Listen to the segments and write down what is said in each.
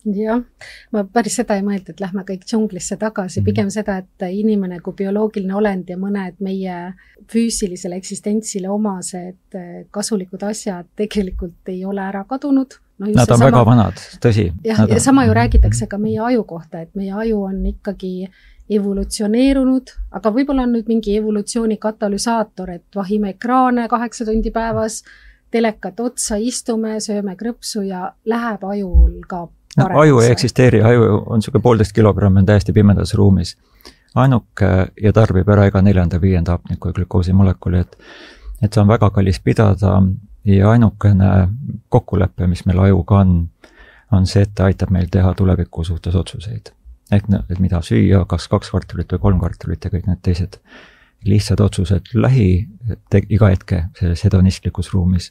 Jah, ma päris seda ei mõelda, et lähme kõik džunglisse tagasi, pigem seda, et inimene kui bioloogiline olend ja mõned meie füüsilisele eksistentsile omased kasulikud asjad tegelikult ei ole ära kadunud. Nad on väga vanad, tõsi. Ja sama ju räägitakse ka meie aju kohta, et meie aju on ikkagi evolutsioneerunud, aga võib-olla on nüüd mingi evolutsiooni katalüsaator, et vahime ekraane 8 tundi päevas, telekat otsa, istume, sööme krõpsu ja läheb ajul ka paremaks. Aju ei eksisteeri, aju on niisugune 1,5 kilogrammi, on täiesti pimedas ruumis. Ainuke ja tarbib ära iga 4.–5. hapniku ja glükoosimolekuli, et see on väga kallis pidada ja ainukene kokkulepe, mis meil ajuga on see, et ta aitab meil teha tuleviku suhtes otsuseid. Et mida süüa, kas 2 kvartalit või 3 kvartalit ja kõik need teised lihtsad otsused iga hetke selles hedonistlikus ruumis.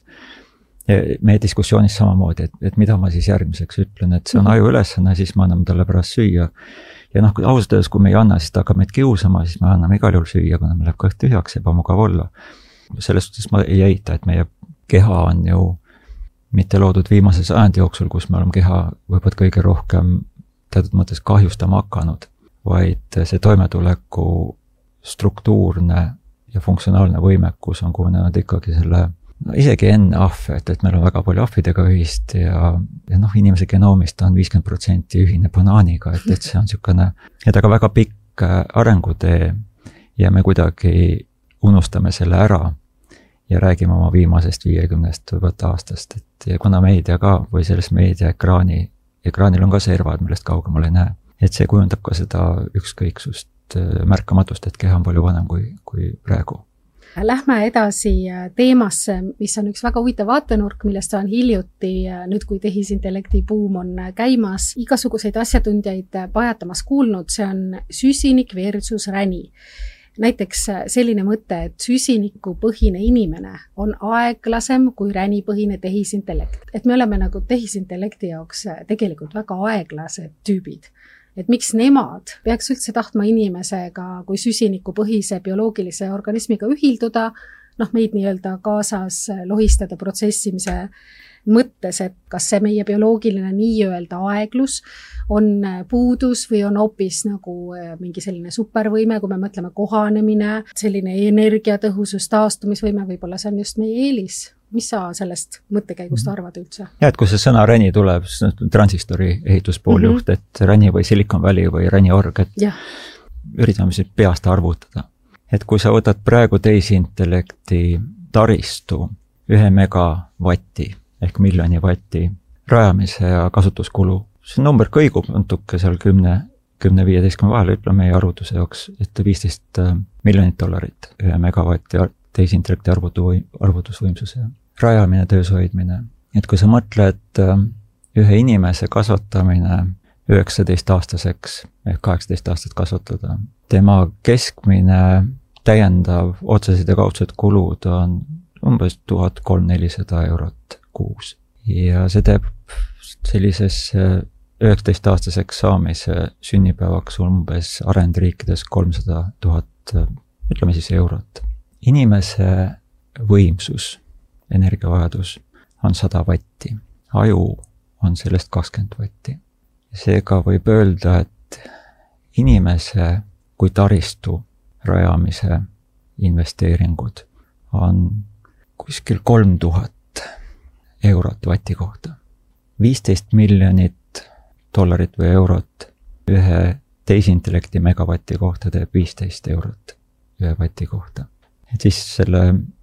Meie diskussioonis samamoodi, et mida ma siis järgmiseks ütlen, et see on aju ülesanne, siis me anname talle pärast süüa. Ja ausalt öeldes, kui me ei anna, siis ta hakkab meid kiusama, siis me anname igal juhul süüa, kuna me läheb kõht tühjaks, ebamugav olla. Selles suhtes ma ei eita, et meie keha on ju mitte loodud viimase sajandi jooksul, kus me oleme keha võib-olla kõige rohkem teatud mõttes kahjustama hakanud, vaid see toimetuleku struktuurne ja funktsionaalne võimekus on kujunenud ikkagi isegi enne ahve, et meil on väga palju ahvidega ühist ja inimese genoomist on 50% ühine banaaniga, et see on niisugune, et aga väga pikk arengutee ja me kuidagi unustame selle ära ja räägime oma viimasest 50 aastast, et kuna meedia ka või selles ekraanil on ka servad, millest kaugemal ei näe, et see kujundab ka seda ükskõiksust märkamatust, et keha on palju vanem kui praegu. Lähme edasi teemasse, mis on üks väga huvitav vaatenurk, millest on hiljuti, nüüd kui tehisintellekti buum on käimas, igasuguseid asjatundjaid pajatamas kuulnud, see on süsinik versus räni. Näiteks selline mõte, et süsinikupõhine inimene on aeglasem kui ränipõhine tehisintellekt. Et me oleme nagu tehisintellekti jaoks tegelikult väga aeglased tüübid. Et miks nemad peaks üldse tahtma inimesega kui süsinikupõhise bioloogilise organismiga ühilduda, meid nii-öelda kaasas lohistada protsessimise mõttes, et kas see meie bioloogiline nii-öelda aeglus on puudus või on hoopis nagu mingi selline supervõime, kui me mõtleme kohanemine, selline energiatõhusus, taastumisvõime, võib-olla see on just meie eelis. Mis sa sellest mõttekäigust arvad üldse? Ja, et kui see sõna räni tuleb, siis transistori ehituspooljuht, et räni või Silicon Valley või räniorg, et üritame siis peast arvutada. Et kui sa võtad praegu tehisintellekti taristu 1 megavatti ehk miljoni vatti rajamise ja kasutuskulu, see number kõigub natuke seal 10-15 vahel, ütleme meie arvutuse jaoks, et $15 miljonit 1 megavatti tehisintellekti arvutusvõimsuse rajamine, töös hoidmine. Et kui sa mõtled ühe inimese kasvatamine 19-aastaseks ehk 18 aastat kasvatada, tema keskmine täiendav otsesed ja kaudsed kulud on umbes 1300–400 eurot kuus. Ja see teeb sellises 19-aastaseks saamise sünnipäevaks umbes arendriikides 300 000, ütleme siis eurot. Inimese võimsus, energiavajadus on 100 vatti, aju on sellest 20 vatti. Seega võib öelda, et inimese kui taristu rajamise investeeringud on kuskil 3000 eurot vati kohta. 15 miljonit dollarit või eurot ühe tehisintellekti megavatti kohta teeb 15 eurot ühe vati kohta. Et siis selle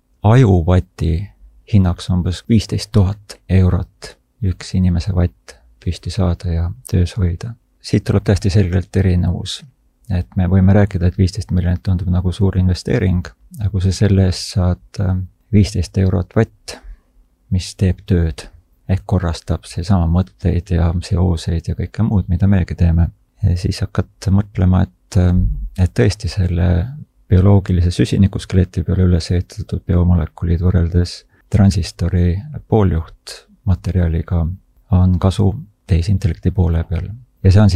ajuvati hinnaks umbes 15 000 eurot üks inimese vatt püsti saada ja töös hoida. Siit tuleb täiesti selgelt erinevus, et me võime rääkida, et 15 miljonit tundub nagu suur investeering, aga kui sa selle eest saad 15 eurot vatt, mis teeb tööd, ehk korrastab seesama mõtteid ja seoseid ja kõike muud, mida meiegi teeme, siis hakkad mõtlema, et tõesti selle bioloogilise süsinikuskeleti peale üles ehitatud biomolekulid võrreldes transistori pooljuht materjaliga on kasu tehisintellekti poole peal. Ja see on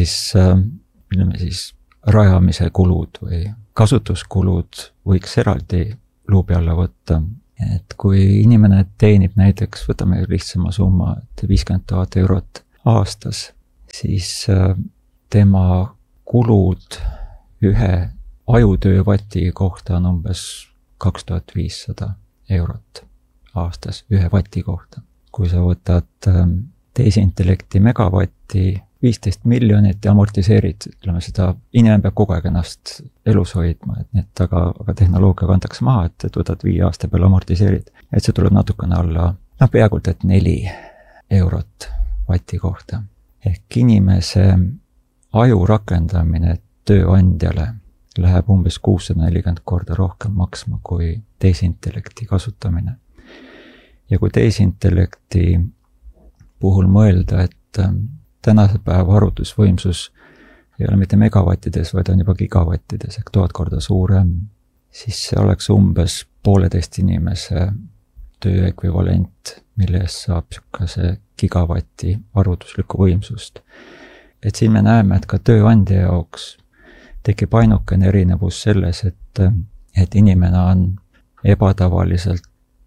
siis rajamise kulud või kasutuskulud võiks eraldi luubi alla võtta. Et kui inimene teenib näiteks, võtame lihtsama summa, et 50 000 eurot aastas, siis tema kulud ühe ajutöövati kohta on umbes 2500 eurot aastas ühe vati kohta. Kui sa võtad tehisintellekti megavatti 15 miljonit ja amortiseerid, ütleme seda, inimene peab kogu aeg ennast elus hoidma, aga tehnoloogia kantakse maha, et võtad 5 aasta peale amortiseerid. Et see tuleb natukene alla, peaaegu et 4 eurot vati kohta. Ehk inimese aju rakendamine tööandjale läheb umbes 640 korda rohkem maksma kui tehisintellekti kasutamine. Ja kui tehisintellekti puhul mõelda, et tänase päeva arvutusvõimsus ei ole mitte megavattides, vaid on juba gigavattides ehk 1000 korda suurem, siis see oleks umbes 1,5 inimese töö ekvivalent, mille eest saab niisuguse gigavati arvutuslikku võimsust. Et siin me näeme, et ka tööandja jaoks tekib ainukene erinevus selles, et inimene on ebatavaliselt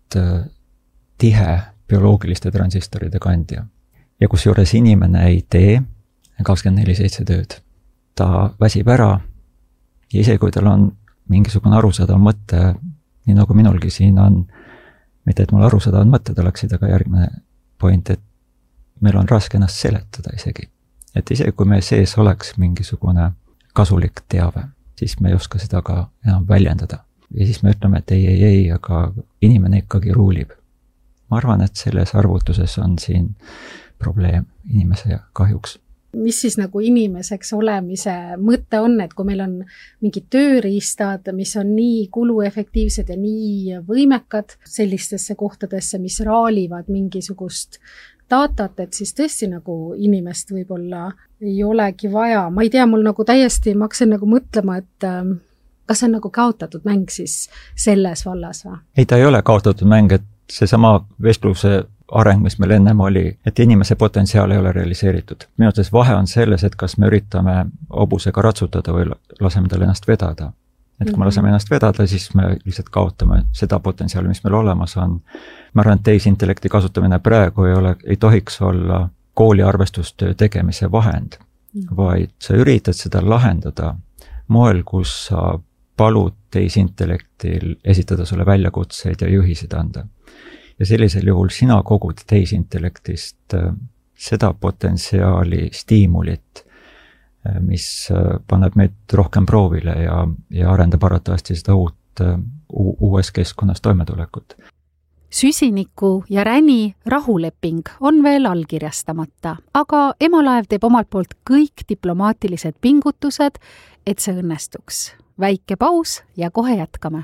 tihe bioloogiliste transistoride kandja. Ja kusjuures inimene ei tee 24/7 tööd. Ta väsib ära ja isegi kui tal on mingisugune arusaadav mõte, nii nagu minulgi siin on, mitte et mul arusaadavad mõtted oleksid, aga järgmine point, et meil on raske ennast seletada isegi. Et isegi kui meie sees oleks mingisugune kasulik teave, siis me ei oska seda ka enam väljendada. Ja siis me ütleme, et ei, aga inimene ikkagi ruulib. Ma arvan, et selles arvutuses on siin probleem inimese kahjuks. Mis siis nagu inimeseks olemise mõte on, et kui meil on mingid tööriistad, mis on nii kuluefektiivsed ja nii võimekad sellistesse kohtadesse, mis raalivad mingisugust datat, et siis tõesti nagu inimest võib-olla ei olegi vaja. Ma ei tea, mul nagu täiesti, ma hakkasin nagu mõtlema, et kas see on nagu kaotatud mäng siis selles vallas või? Ei, ta ei ole kaotatud mäng, et seesama vestluse areng, mis meil ennem oli, et inimese potentsiaal ei ole realiseeritud. Minu arvates vahe on selles, et kas me üritame hobusega ratsutada või laseme tal ennast vedada. Et kui me laseme ennast vedada, siis me lihtsalt kaotame seda potentsiaali, mis meil olemas on. Ma arvan, et tehisintellekti kasutamine praegu ei tohiks olla kooli arvestustöö tegemise vahend, vaid sa üritad seda lahendada moel, kus sa palud tehisintellektil esitada sulle väljakutseid ja juhiseid anda. Ja sellisel juhul sina kogud tehisintellektist seda potentsiaali, stiimulit, mis paneb meid rohkem proovile ja arendab arvatavasti seda uues keskkonnas toimetulekut. Süsiniku ja Räni rahuleping on veel allkirjastamata, aga Emalaev teeb omalt poolt kõik diplomaatilised pingutused, et see õnnestuks. Väike paus ja kohe jätkame.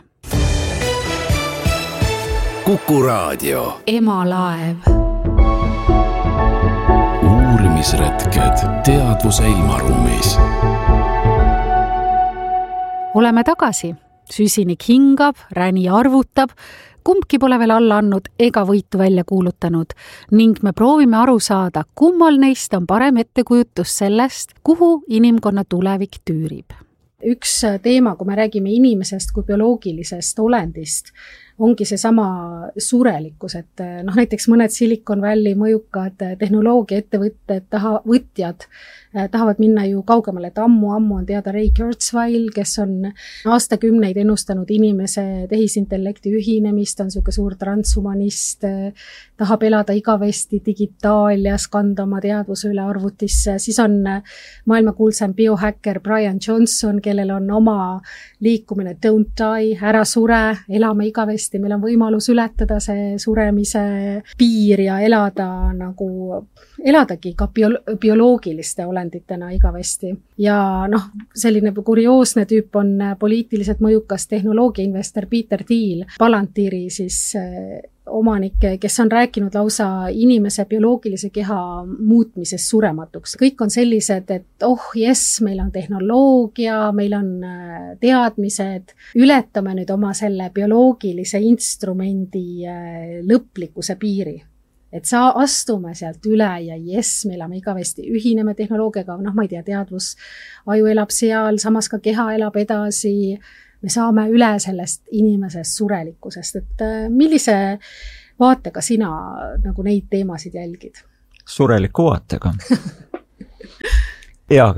Kuku Raadio. Emalaev. Uurimisretked teadvuse ilmaruumis. Oleme tagasi. Süsinik hingab, Räni arvutab, kumbki pole veel alla andnud ega võitu välja kuulutanud ning me proovime aru saada, kummal neist on parem ettekujutus sellest, kuhu inimkonna tulevik tüürib. Üks teema, kui me räägime inimesest kui bioloogilisest olendist, ongi see sama surelikkus, et näiteks mõned Silicon Valley mõjukad tehnoloogia-ettevõtted, võtjad tahavad minna ju kaugemale, et ammu on teada Ray Kurzweil, kes on aastakümneid ennustanud inimese tehisintellekti ühinemist, on niisugune suur transhumanist, tahab elada igavesti digitaalias, kanda oma teadvuse üle arvutisse. Siis on maailmakuulsam biohäkker Brian Johnson, kellel on oma liikumine Don't Die, ära sure, elame igavesti, meil on võimalus ületada see suremise piir ja eladagi ka bioloogiliste olenditena igavesti. Ja selline kurioosne tüüp on poliitiliselt mõjukas tehnoloogiainvestor Peter Thiel, Palantiiri siis omanik, kes on rääkinud lausa inimese bioloogilise keha muutmisest surematuks. Kõik on sellised, et meil on tehnoloogia, meil on teadmised, ületame nüüd oma selle bioloogilise instrumendi lõplikkuse piiri. Et astume sealt üle ja me elame igavesti, ühineme tehnoloogiaga, ma ei tea, teadvus, aju elab seal, samas ka keha elab edasi, me saame üle sellest inimesest surelikkusest, et millise vaatega sina neid teemasid jälgid? Sureliku vaatega. Jaa,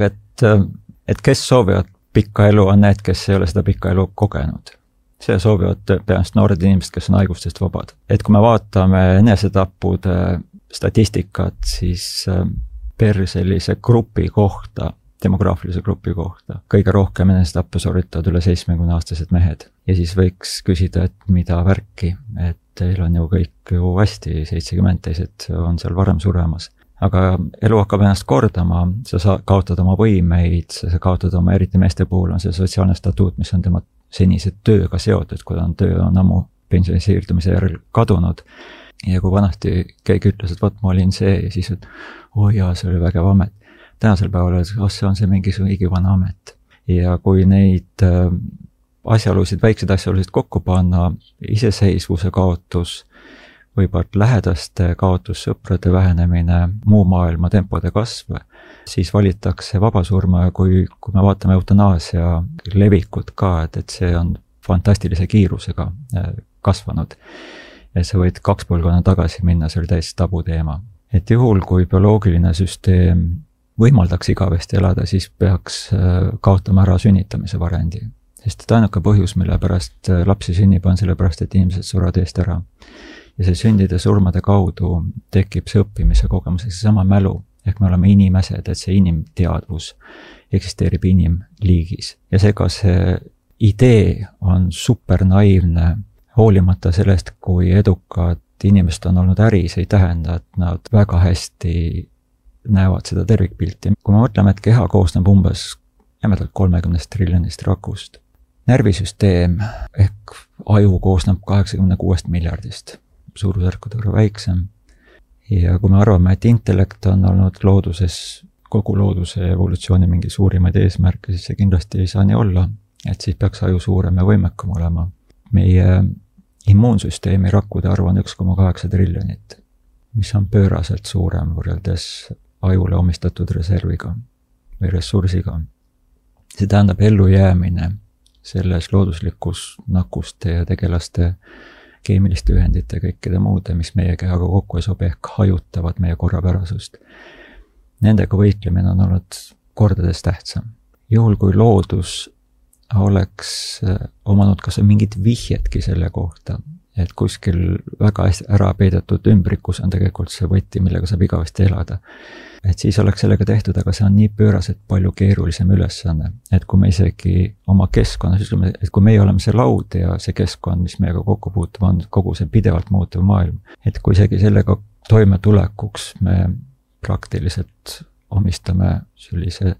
et kes soovivad pikka elu, on need, kes ei ole seda pikka elu kogenud. See soovivad peast noored inimesed, kes on haigustest vabad. Et kui me vaatame enesetappude statistikat, siis per sellise grupi kohta, demograafilise grupi kohta, kõige rohkem enesetappe sooritavad üle 70-aastased mehed. Ja siis võiks küsida, et mida värki, et teil on ju kõik ju hästi, 70 teised on seal varem suremas. Aga elu hakkab ennast kordama, sa kaotad oma võimeid, sa kaotad oma, eriti meeste puhul on see sotsiaalne statuut, mis on tema senise tööga seotud, kui töö on ammu pensionisiirdumise järel kadunud. Ja kui vanasti keegi ütles, et võt, ma olin see ja siis, et jaa, see oli vägev amet. Tänasel päeval see on see mingisugune igivana amet. Ja kui neid asjaolusid, väikseid asjaolusid kokku panna, iseseisvuse kaotus, võib-olla lähedaste kaotus, sõprade vähenemine, muu maailma tempode kasv, siis valitakse vabasurma ja kui me vaatame eutanaasia levikut ka, et see on fantastilise kiirusega kasvanud. Ja sa võid 2 põlvkonna tagasi minna, see oli täiesti tabuteema. Et juhul, kui bioloogiline süsteem võimaldaks igavesti elada, siis peaks kaotama ära sünnitamise varendi. Sest ainuke põhjus, mille pärast lapsi sünnib, on sellepärast, et inimesed surevad eest ära. Ja see sündide surmade kaudu tekib see õppimise kogemus, see sama mälu, ehk me oleme inimesed, et see inimteadvus eksisteerib inimliigis. Ja seega see idee on super naiivne, hoolimata sellest, kui edukad inimesed on olnud äris, ei tähenda, et nad väga hästi näevad seda tervikpilti. Kui me mõtleme, et keha koosneb umbes 30 triljonist rakust, närvisüsteem ehk aju koosneb 86 miljardist. Suurusjärkudega väiksem. Ja kui me arvame, et intellekt on olnud looduses, kogu looduse evolutsiooni mingi suurimaid eesmärke, siis see kindlasti ei saa nii olla, et siis peaks aju suurem ja võimekam olema. Meie immuunsüsteemi rakkude arv on 1,8 triljonit, mis on pööraselt suurem võrreldes ajule omistatud reserviga või ressursiga. See tähendab ellujäämine selles looduslikus nakkuste ja tegelaste keemiliste ühendite ja kõikide muude, mis meie kehaga kokku ei sobi, ehk hajutavad meie korrapärasust. Nendega võitlemine on olnud kordades tähtsam. Juhul, kui loodus oleks omanud kas mingit vihjetki selle kohta, et kuskil väga hästi ära peidetud ümbrikus on tegelikult see võti, millega saab igavesti elada. Et siis oleks sellega tehtud, aga see on nii pööraselt palju keerulisem ülesanne, et kui me isegi oma keskkonnas ütleme, et kui meie oleme see laud ja see keskkond, mis meiega kokku puutub, on kogu see pidevalt muutuv maailm, et kui isegi sellega toimetulekuks me praktiliselt omistame sellise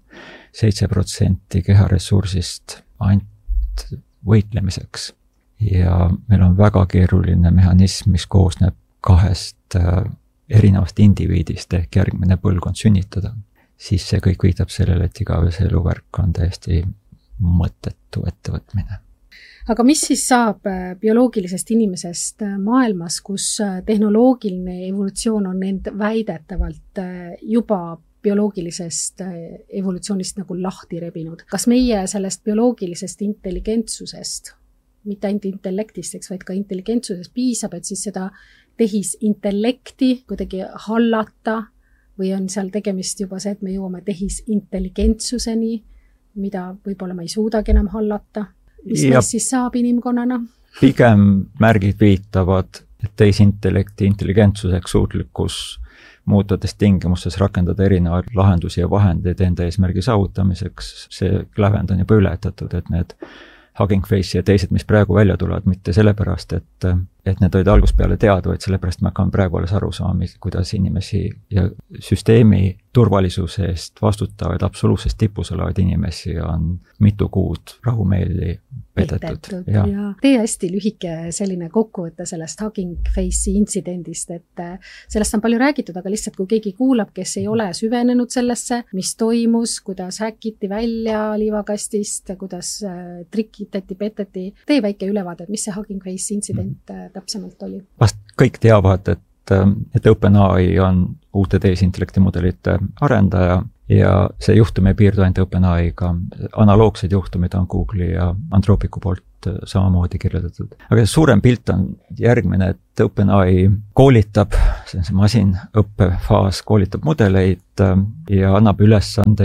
7% keharessursist ainult võitlemiseks ja meil on väga keeruline mehhanism, mis koosneb 2 erinevast indiviidist ehk järgmine põlvkond sünnitada, siis see kõik viitab sellele, et igavese eluvärk on täiesti mõttetu ettevõtmine. Aga mis siis saab bioloogilisest inimesest maailmas, kus tehnoloogiline evolutsioon on end väidetavalt juba bioloogilisest evolutsioonist nagu lahti rebinud? Kas meie sellest bioloogilisest intelligentsusest, mitte ainult intellektist, vaid ka intelligentsusest piisab, et siis seda tehisintellekti kuidagi hallata või on seal tegemist juba see, et me jõuame tehisintelligentsuseni, mida võib-olla ma ei suudagi enam hallata? Mis meist siis saab inimkonnana? Pigem märgid viitavad, et tehisintellekti intelligentsuseks suutlikkus muutudes tingimustes rakendada erinevaid lahendusi ja vahendeid enda eesmärgi saavutamiseks. See lävend on juba ületatud, et need Hugging Face ja teised, mis praegu välja tulevad, mitte sellepärast, et need olid algusest peale teada, vaid sellepärast me hakkame praegu alles aru saama, kuidas inimesi ja süsteemi turvalisuse eest vastutavaid absoluutses tipus olevaid inimesi on mitu kuud rahumeeli pedetud. Ja tee hästi lühike selline kokkuvõte sellest Hugging Face'i intsidendist, et sellest on palju räägitud, aga lihtsalt kui keegi kuulab, kes ei ole süvenenud sellesse, mis toimus, kuidas häkiti välja liivakastist, kuidas trikitati, peteti, tee väike ülevaade, mis see Hugging Face intsident täpsemalt oli? Vast kõik teavad, et OpenAI on uute tehisintellekti mudelite arendaja ja see juhtum ei piirdu ainult OpenAI-ga. Analoogsed juhtumid on Google'i ja Anthropicu poolt samamoodi kirjeldatud. Aga see suurem pilt on järgmine, et OpenAI koolitab, see on see masinõppefaas, koolitab mudeleid ja annab ülesandeid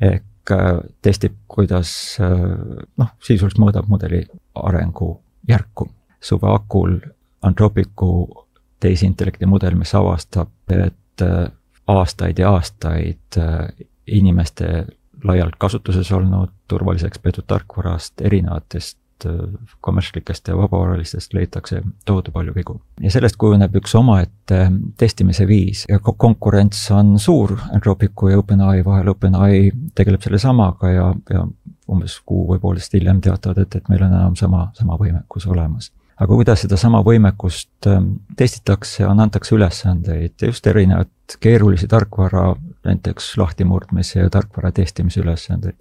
ehk testib, kuidas sisuliselt mõõdab mudeli arengu järku. Suveakul Anthropicu tehisintellekti mudel, mis avastab, et aastaid ja aastaid inimeste laialt kasutuses olnud turvaliseks peetud tarkvarast erinevatest kommertslikest ja vabavaralistest leitakse tohutu palju vigu. Ja sellest kujuneb üks omaette testimise viis ja konkurents on suur Anthropicu ja OpenAI vahel. OpenAI tegeleb selle samaga ja umbes kuu või poolest hiljem teatavad, et meil on enam sama võimekus olemas. Aga kuidas seda sama võimekust testitakse, antakse ülesandeid, just erinevad keerulisi tarkvara, näiteks lahtimurdmise ja tarkvara testimise ülesandeid.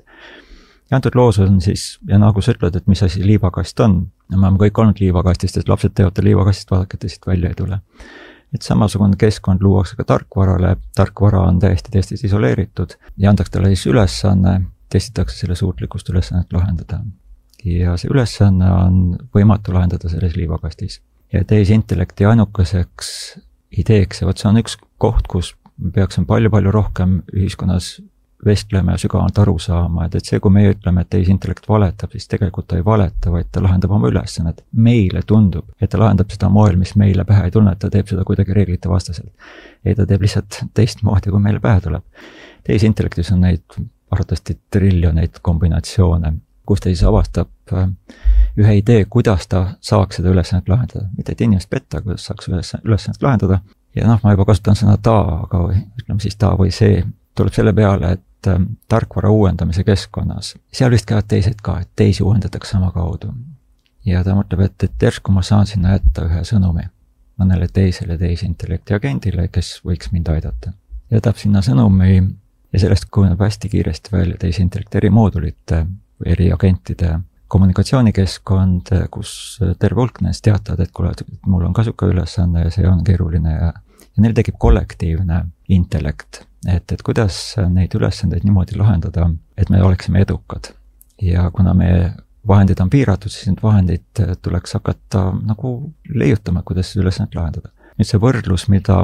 Ja antud loos on siis, ja nagu sa ütled, et mis asi liivakast on, me oleme kõik olnud liivakastist, et lapsed teevad liivakastist, vaadake, et siit välja ei tule. Et samasugune keskkond luuakse ka tarkvarale, tarkvara on täiesti isoleeritud ja antakse talle siis ülesanne, testitakse selle suutlikkust ülesannet lahendada. Ja see ülesanne on võimatu lahendada selles liivakastis. Ja tehisintellekti ainukeseks ideeks, ja võt see on üks koht, kus me peaksime palju rohkem ühiskonnas vestlema ja sügavalt aru saama, et see, kui meie ütleme, et tehisintellekt valetab, siis tegelikult ta ei valeta, vaid ta lahendab oma ülesannet. Meile tundub, et ta lahendab seda moel, mis meile pähe ei tunne, et ta teeb seda kuidagi reeglite vastaselt. Ei, ta teeb lihtsalt teistmoodi, kui meile pähe tuleb. Tehisintellektis on neid arvatavasti triljoneid kombinatsioone, kus ta siis avastab ühe idee, kuidas ta saaks seda ülesannet lahendada. Mitte et inimest petta, kuidas saaks ülesannet lahendada. Ja ma juba kasutan sõna ta, aga ütleme siis ta või see tuleb selle peale, et tarkvara uuendamise keskkonnas, seal vist käivad teised ka, et teisi uuendatakse sama kaudu. Ja ta mõtleb, et järsku ma saan sinna jätta ühe sõnumi mõnele teisele tehisintellekti agendile, kes võiks mind aidata. Jätab sinna sõnumi ja sellest kujuneb hästi kiiresti välja tehisintellekti eri moodulite või eri agentide kommunikatsioonikeskkond, kus terve hulk neist teatavad, et kuule, mul on kasuka ülesanne ja see on keeruline ja neil tekib kollektiivne intellekt, et kuidas neid ülesandeid niimoodi lahendada, et me oleksime edukad. Ja kuna meie vahendid on piiratud, siis need vahendid tuleks hakata nagu leiutama, kuidas seda ülesannet lahendada. Nüüd see võrdlus,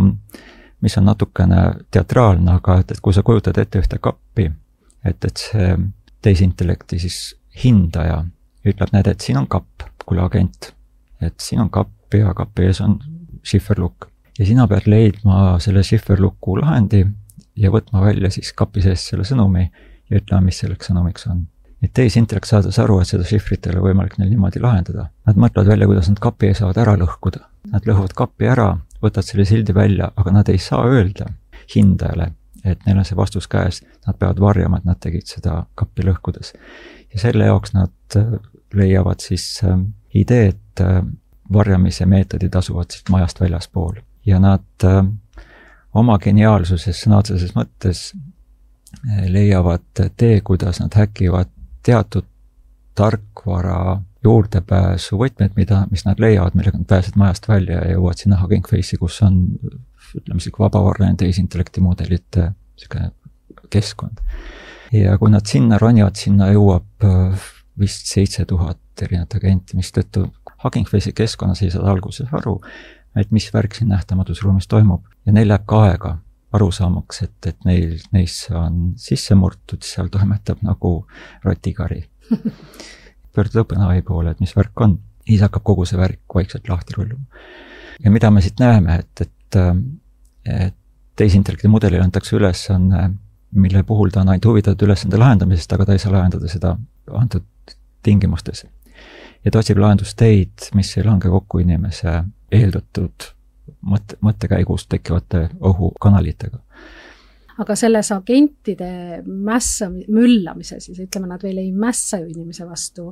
mis on natukene teatraalne, aga et kui sa kujutad ette ühte kappi, et see tehisintellekti siis hindaja ütleb, näed, et siin on kapp, kuule agent, et siin on kapp ja kapi ees on šifferlukk. Ja sina pead leidma selle šifferluku lahendi ja võtma välja siis kapi sees selle sõnumi ja ütlema, mis selleks sõnumiks on. Et tehisintellekt saades aru, et seda šifrit ei ole võimalik neil niimoodi lahendada. Nad mõtlevad välja, kuidas nad kapi saavad ära lõhkuda. Nad lõhuvad kapi ära, võtavad selle sildi välja, aga nad ei saa öelda hindajale, et neil on see vastus käes. Nad peavad varjama, et nad tegid seda kappi lõhkudes. Ja selle jaoks nad leiavad siis idee, et varjamise meetodid asuvad siis majast väljaspool. Ja nad oma geniaalsuses, sõna otseses mõttes leiavad tee, kuidas nad häkivad teatud tarkvara juurdepääsu võtmed, mis nad leiavad, millega nad pääsed majast välja ja jõuavad sinna Hugging Face'i, kus on, ütleme, vabavarraline tehisintellekti mudelite keskkond. Ja kui nad sinna ronivad, sinna jõuab vist 7000 erinevat agenti, mis tõttu Hugging Face'i keskkonnas ei saa alguses aru, et mis värk siin nähtamatusruumis toimub. Ja neil läheb ka aega aru saamaks, et neisse on sisse murtud, seal toimetab nagu rotikari. Pöördud OpenAI poole, et mis värk on. Siis hakkab kogu see värk vaikselt lahti rulluma. Ja mida me siit näeme, et tehisintellekti mudelile antakse ülesanne, mille puhul ta on ainult huvitatud ülesande lahendamisest, aga ta ei saa lahendada seda antud tingimustes. Ja ta otsib lahendusteid, mis ei lange kokku inimese eeldatud mõttekäigust tekkivate ohukanalitega. Aga selles agentide müllamise, siis ütleme, nad veel ei mässa ju inimese vastu,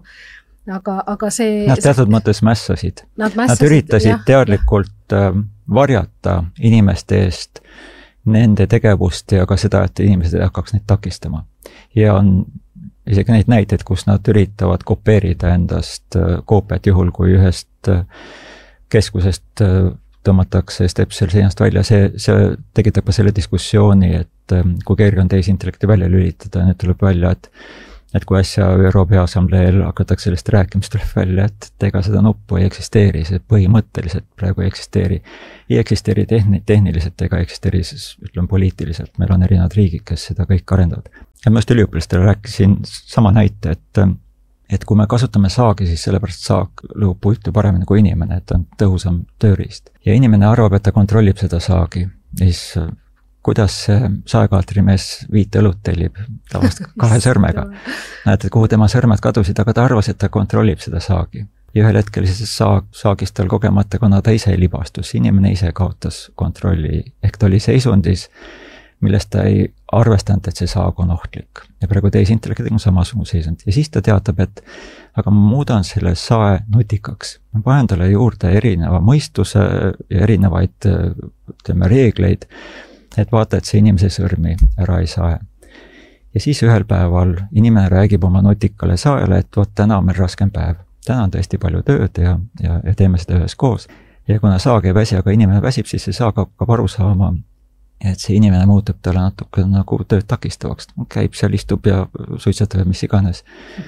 aga see... Nad teatud mõttes mässasid. Nad üritasid teadlikult varjata inimeste eest nende tegevust ja ka seda, et inimesed ei hakkaks neid takistama. Ja on isegi neid näiteid, kus nad üritavad kopeerida endast koopiat juhul, kui ühest keskusest tõmmatakse stepsel seinast välja. See tekitab ka selle diskussiooni, et kui keegi on tehisintellekti välja lülitada, nüüd tuleb välja, et kui äsja ÜRO Peaassambleel hakatakse sellest rääkimist tuleb välja, et ega seda nuppu ei eksisteeri, see põhimõtteliselt praegu ei eksisteeri. Ei eksisteeri tehniliselt ega eksisteeri, ütleme poliitiliselt. Meil on erinevad riigid, kes seda kõik arendavad. ja ma just üliõpilastele rääkisin sama näite, et kui me kasutame saagi, siis sellepärast saag lõhub puitu paremini kui inimene, et on tõhusam tööriist. Ja inimene arvab, et ta kontrollib seda saagi, siis kuidas see saekaatrimees 5 õlut tellib tavaliselt 2 sõrmega. Näete, kuhu tema sõrmed kadusid, aga ta arvas, et ta kontrollib seda saagi. Ja ühel hetkel siis saagist tal kogemata, kuna ta ise libastus, inimene ise kaotas kontrolli, ehk ta oli seisundis, millest ta ei arvestanud, et see saag on ohtlik. Ja praegu tehisintellektiga on samasugune seisund. Ja siis ta teatab, et aga ma muudan selle sae nutikaks. Ma panen talle juurde erineva mõistuse ja erinevaid reegleid, et vaata, et see inimese sõrmi ära ei sae. Ja siis ühel päeval inimene räägib oma nutikale saele, et vot täna on meil raskem päev. Täna on tõesti palju tööd ja teeme seda ühes koos. Ja kuna saag ei väsi, aga inimene väsib, siis see saag hakkab aru saama, et see inimene muutub talle natuke nagu tööd takistavaks. Käib seal, istub ja suitsetab ja mis iganes.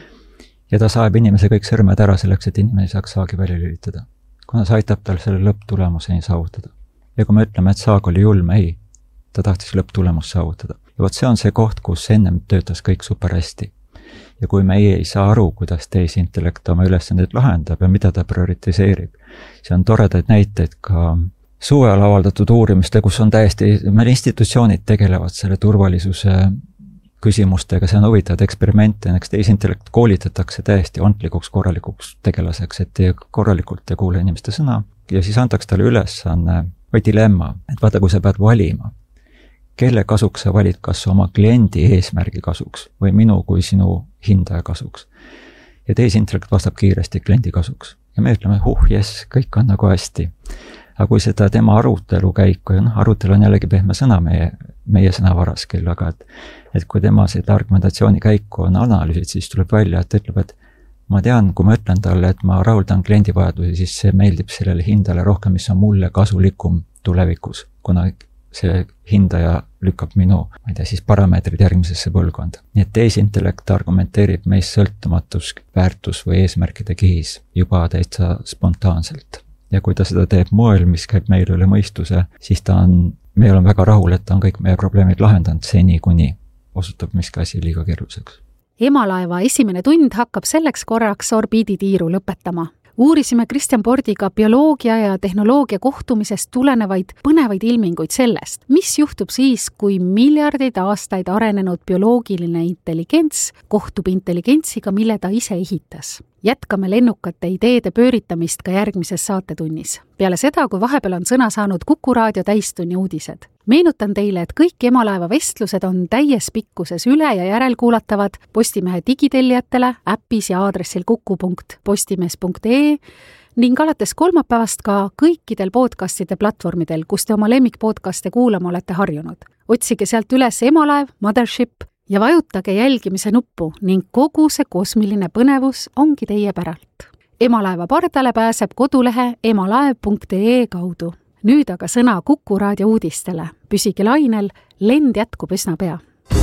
Ja ta saeb inimese kõik sõrmed ära selleks, et inimene saaks saagi välja lülitada. Kuna see aitab tal selle lõpptulemuseni saavutada. Ja kui me ütleme, et saag oli julm, ei, ta tahtis lõpptulemust saavutada. Ja vot see on see koht, kus ennem töötas kõik super hästi. Ja kui meie ei saa aru, kuidas tehisintellekt oma ülesandeid lahendab ja mida ta prioritiseerib, see on toredaid näiteid ka suvel avaldatud uurimiste, kus on täiesti, meil institutsioonid tegelevad selle turvalisuse küsimustega, see on huvitavad eksperimente, näiteks tehisintellekt koolitatakse täiesti ontlikuks, korralikuks tegelaseks, et korralikult ei kuule inimeste sõna ja siis antaks talle ülesanne või dilemma, et vaata, kui sa pead valima, kelle kasuks sa valid, kas oma kliendi eesmärgi kasuks või minu kui sinu hindaja kasuks. Ja tehisintellekt vastab kiiresti kliendi kasuks. Ja me ütleme, jess, kõik on nagu hästi. Aga kui seda tema arutelu käiku, ja arutelu on jällegi pehme sõna meie sõnavaras küll, aga et kui tema seda argumentatsiooni käiku on analüüsid, siis tuleb välja, et ütleb, et ma tean, kui ma ütlen talle, et ma rahuldan kliendi vajadusi, siis see meeldib sellele hindale rohkem, mis on mulle kasulikum tulevikus, kuna see hindaja lükkab minu, ma ei tea, siis parameetrid järgmisesse põlvkonda. Nii et tehisintellekt argumenteerib meist sõltumatus, väärtus või eesmärkide kihis juba täitsa spontaanselt. Ja kui ta seda teeb moel, mis käib meil üle mõistuse, siis meil on väga rahul, et ta on kõik meie probleemid lahendanud seni, kuni osutab miski asi liiga keeruliseks. Emalaeva esimene tund hakkab selleks korraks orbiiditiiru lõpetama. Uurisime Kristjan Pordiga bioloogia ja tehnoloogia kohtumisest tulenevaid põnevaid ilminguid sellest, mis juhtub siis, kui miljardeid aastaid arenenud bioloogiline intelligents kohtub intelligentsiga, mille ta ise ehitas. Jätkame lennukate ideede pööritamist ka järgmises saatetunnis. Peale seda, kui vahepeal on sõna saanud Kuku Raadio täistunni uudised. Meenutan teile, et kõik Emalaeva vestlused on täies pikkuses üle ja järelkuulatavad Postimehe digitellijatele äppis ja aadressil kuku.postimees.ee ning alates kolmapäevast ka kõikidel podcastide platvormidel, kus te oma lemmikpodcaste kuulama olete harjunud. Otsige sealt üles Emalaev, Mothership ja vajutage jälgimise nuppu ning kogu see kosmiline põnevus ongi teie päralt. Emalaeva pardale pääseb kodulehe emalaev.ee kaudu. Nüüd aga sõna Kuku Raadio uudistele. Püsige lainel, lend jätkub üsna pea.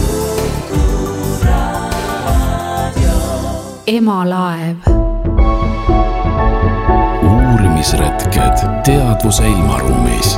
Emalaev. Uurimisretked teadvuse ilmaruumis.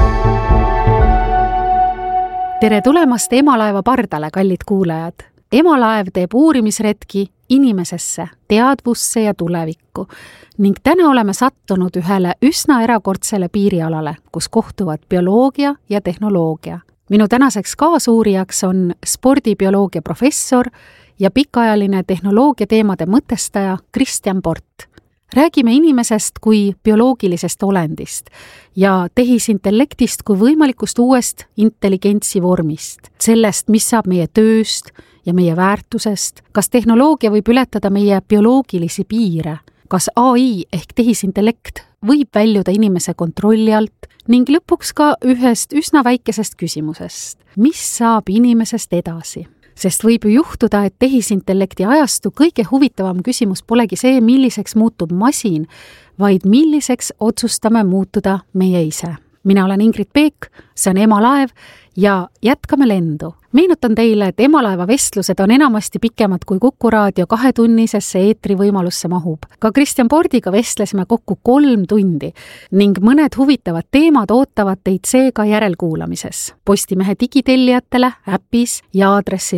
Tere tulemast Emalaeva pardale, kallid kuulajad. Emalaev teeb uurimisretki inimesesse, teadvusse ja tulevikku ning täna oleme sattunud ühele üsna erakordsele piirialale, kus kohtuvad bioloogia ja tehnoloogia. Minu tänaseks kaasuurijaks on spordibioloogia professor ja pikaajaline tehnoloogia teemade mõtestaja Kristjan Port. Räägime inimesest kui bioloogilisest olendist ja tehisintellektist kui võimalikust uuest intelligentsi vormist, sellest, mis saab meie tööst ja meie väärtusest, kas tehnoloogia võib ületada meie bioloogilisi piire, kas AI ehk tehisintellekt võib väljuda inimese kontrolli alt ning lõpuks ka ühest üsna väikesest küsimusest, mis saab inimesest edasi. Sest võib ju juhtuda, et tehisintellekti ajastu kõige huvitavam küsimus polegi see, milliseks muutub masin, vaid milliseks otsustame muutuda meie ise. Mina olen Ingrid Peek, see on Emalaev ja jätkame lendu. Meenutan teile, et Emalaeva vestlused on enamasti pikemad kui Kuku raadio 2-tunnisesse eetrivõimalusse mahub. Ka Kristjan Pordiga vestlesime kokku 3 tundi ning mõned huvitavad teemad ootavad teid seega järelkuulamises. Postimehe digitellijatele äpis ja aadressil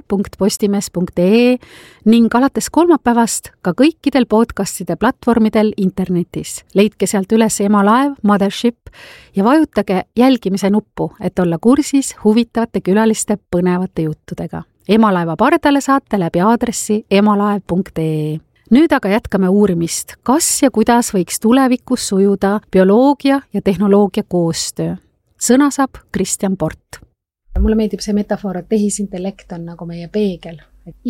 kuku.postimees.ee ning alates kolmapäevast ka kõikidel podcastide platvormidel internetis. Leidke sealt üles Emalaev, Mothership ja vajutage jälgimise nuppu, et olla kursis huvitavate külaliste põnevate juttudega. Emalaeva pardale saate läbi aadressi emalaev.ee. Nüüd aga jätkame uurimist, kas ja kuidas võiks tulevikus sujuda bioloogia ja tehnoloogia koostöö. Sõna saab Kristjan Port. Mulle meeldib see metafoor, et tehisintellekt on nagu meie peegel.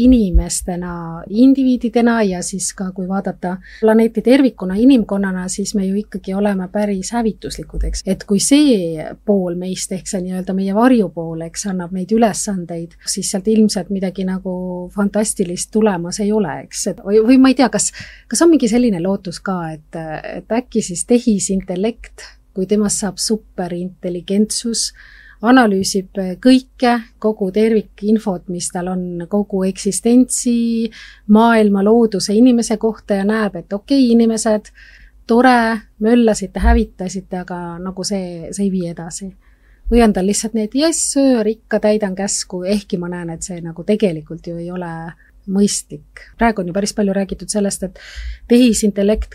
Inimestena, indiviididena ja siis ka kui vaadata planeeti tervikuna inimkonnana, siis me ju ikkagi oleme päris hävituslikud, eks. Et kui see pool meist, ehk see nii-öelda meie varjupool, eks, annab neid ülesandeid, siis sealt ilmselt midagi nagu fantastilist tulemas ei ole, eks. Või ma ei tea, kas on mingi selline lootus ka, et äkki siis tehisintellekt, kui temast saab superintelligentsus, analüüsib kõike, kogu tervikinfot, mis tal on, kogu eksistentsi, maailma, looduse, inimese kohta ja näeb, et okei, inimesed, tore, möllasite, hävitasite, aga nagu see ei vii edasi. Või on tal lihtsalt need, ikka täidan käsku, ehkki ma näen, et see nagu tegelikult ju ei ole mõistlik. Praegu on ju päris palju räägitud sellest, et tehisintellekt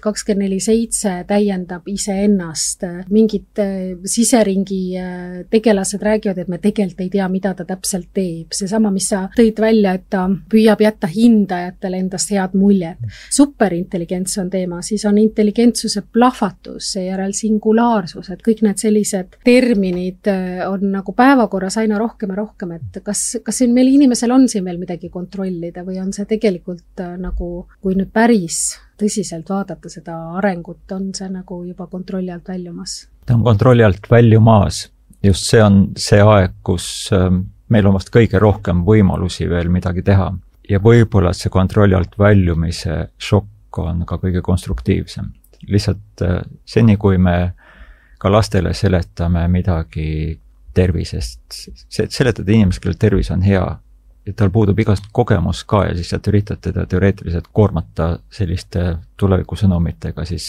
24/7 täiendab iseennast. Mingid siseringi tegelased räägivad, et me tegelikult ei tea, mida ta täpselt teeb. Seesama, mis sa tõid välja, et ta püüab jätta hindajatele endast head muljet. Superintelligents on teema, siis on intelligentsuse plahvatus, seejärel singulaarsus, et kõik need sellised terminid on nagu päevakorras aina rohkem ja rohkem, et kas siin meil inimesel on siin veel midagi kontrollida või on see tegelikult nagu, kui nüüd päris tõsiselt vaadata seda arengut, on see nagu juba kontrolli alt väljumas? Ta on kontrolli alt väljumas. Just see on see aeg, kus meil on vast kõige rohkem võimalusi veel midagi teha. Ja võib-olla see kontrolli alt väljumise šokk on ka kõige konstruktiivsem. Lihtsalt seni, kui me ka lastele seletame midagi tervisest, seletada inimesed, kellel tervis on hea, ja tal puudub igast kogemus ka ja siis sealt üritad teda teoreetiliselt koormata selliste tulevikusõnumitega, siis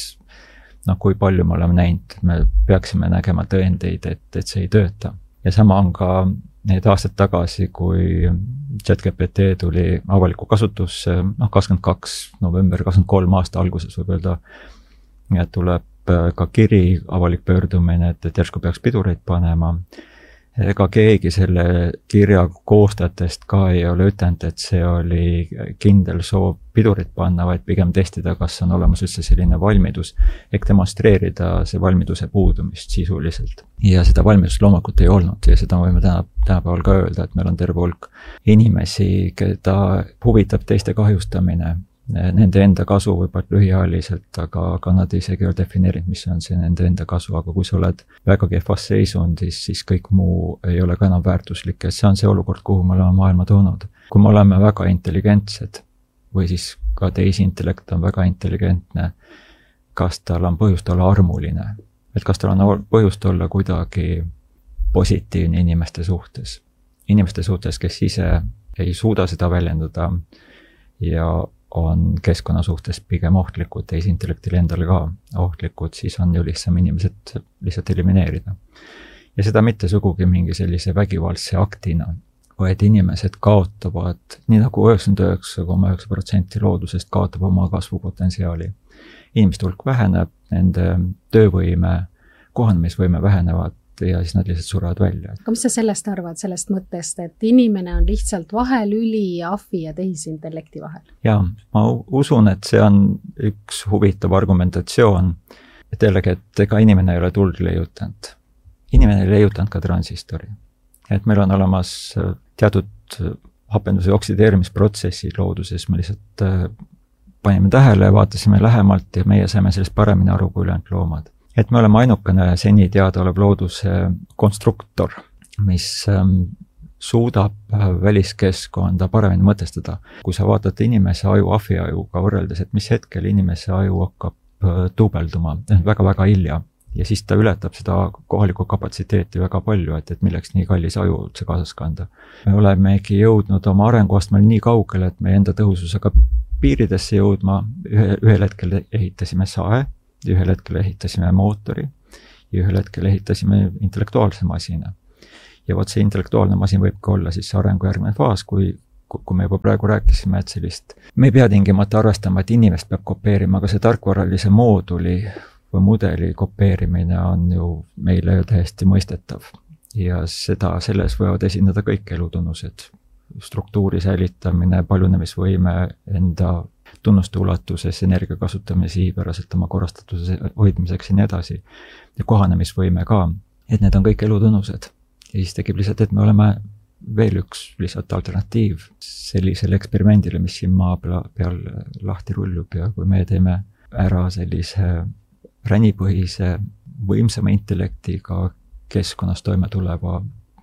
kui palju me oleme näinud, me peaksime nägema tõendeid, et see ei tööta. Ja sama on ka need aastad tagasi, kui ChatGPT tuli avalikku kasutusse, 22. november, 23 aasta alguses võib öelda, ja tuleb ka kiri, avalik pöördumine, et järsku peaks pidureid panema. Ega keegi selle kirja koostajatest ka ei ole ütelnud, et see oli kindel soov pidurit panna, vaid pigem testida, kas on olemas üldse selline valmidus, ehk demonstreerida see valmiduse puudumist sisuliselt. Ja seda valmidust loomulikult ei olnud ja seda võime tänapäeval ka öelda, et meil on terve hulk inimesi, keda huvitab teiste kahjustamine. Nende enda kasu võib-olla lühiajaliselt, aga nad isegi ei ole defineerinud, mis on see nende enda kasu, aga kui sa oled väga kehvas seisundis, siis kõik muu ei ole ka enam väärtuslik ja see on see olukord, kuhu me oleme maailma toonud. Kui me oleme väga intelligentsed või siis ka tehisintellekt on väga intelligentne, kas tal on põhjust olla armuline, et kas tal on põhjust olla kuidagi positiivne inimeste suhtes, kes ise ei suuda seda väljendada ja on keskkonna suhtes pigem ohtlikud, tehisintellektile endale ka ohtlikud, siis on ju lihtsam inimesed lihtsalt elimineerida. Ja seda mitte sugugi mingi sellise vägivaldse aktina, vaid inimesed kaotavad, nii nagu 99,9% loodusest kaotab oma kasvupotentsiaali. Inimeste hulk väheneb, nende töövõime, kohanemisvõime vähenevad ja siis nad lihtsalt surevad välja. Aga mis sa sellest arvad, sellest mõttest, et inimene on lihtsalt vahelüli ahvi ja tehisintellekti vahel? Jaa, ma usun, et see on üks huvitav argumentatsioon, et jällegi, et ega inimene ei ole tuld leiutanud. Inimene ei leiutanud ka transistori. Et meil on olemas teatud hapenduse oksideerimisprotsessid looduses, me lihtsalt panime tähele, vaatasime lähemalt ja meie saime sellest paremini aru kui ülejäänud loomad. Et me oleme ainukene seni teadaolev looduse konstruktor, mis suudab väliskeskkonda paremini mõtestada. Kui sa vaatad inimese aju ahviajuga võrreldes, et mis hetkel inimese aju hakkab duubelduma, väga-väga hilja. ja siis ta ületab seda kohalikku kapatsiteeti väga palju, et milleks nii kallis aju üldse kaasas kanda. Me olemegi jõudnud oma arenguastmel nii kaugele, et meie enda tõhususega piiridesse jõudma, ühel hetkel ehitasime sae, ühel hetkel ehitasime mootori ja ühel hetkel ehitasime intellektuaalse masina. Ja vot see intellektuaalne masin võibki olla siis see arengu järgmine faas, kui me juba praegu rääkisime, et sellist, me ei pea tingimata arvestama, et inimest peab kopeerima, aga see tarkvaralise mooduli või mudeli kopeerimine on ju meile ju täiesti mõistetav. Ja selles võivad esindada kõik elutunnused, struktuuri säilitamine, paljunemisvõime, enda tunnuste ulatuses, energia kasutamise sihipäraselt oma korrastatuse hoidmiseks ja nii edasi. Ja kohanemisvõime ka, et need on kõik elutunnused. Ja siis tekib lihtsalt, et me oleme veel üks lihtsalt alternatiiv sellisele eksperimendile, mis siin maa peal lahti rullub ja kui me teeme ära sellise ränipõhise võimsama intellektiga keskkonnas toime tuleva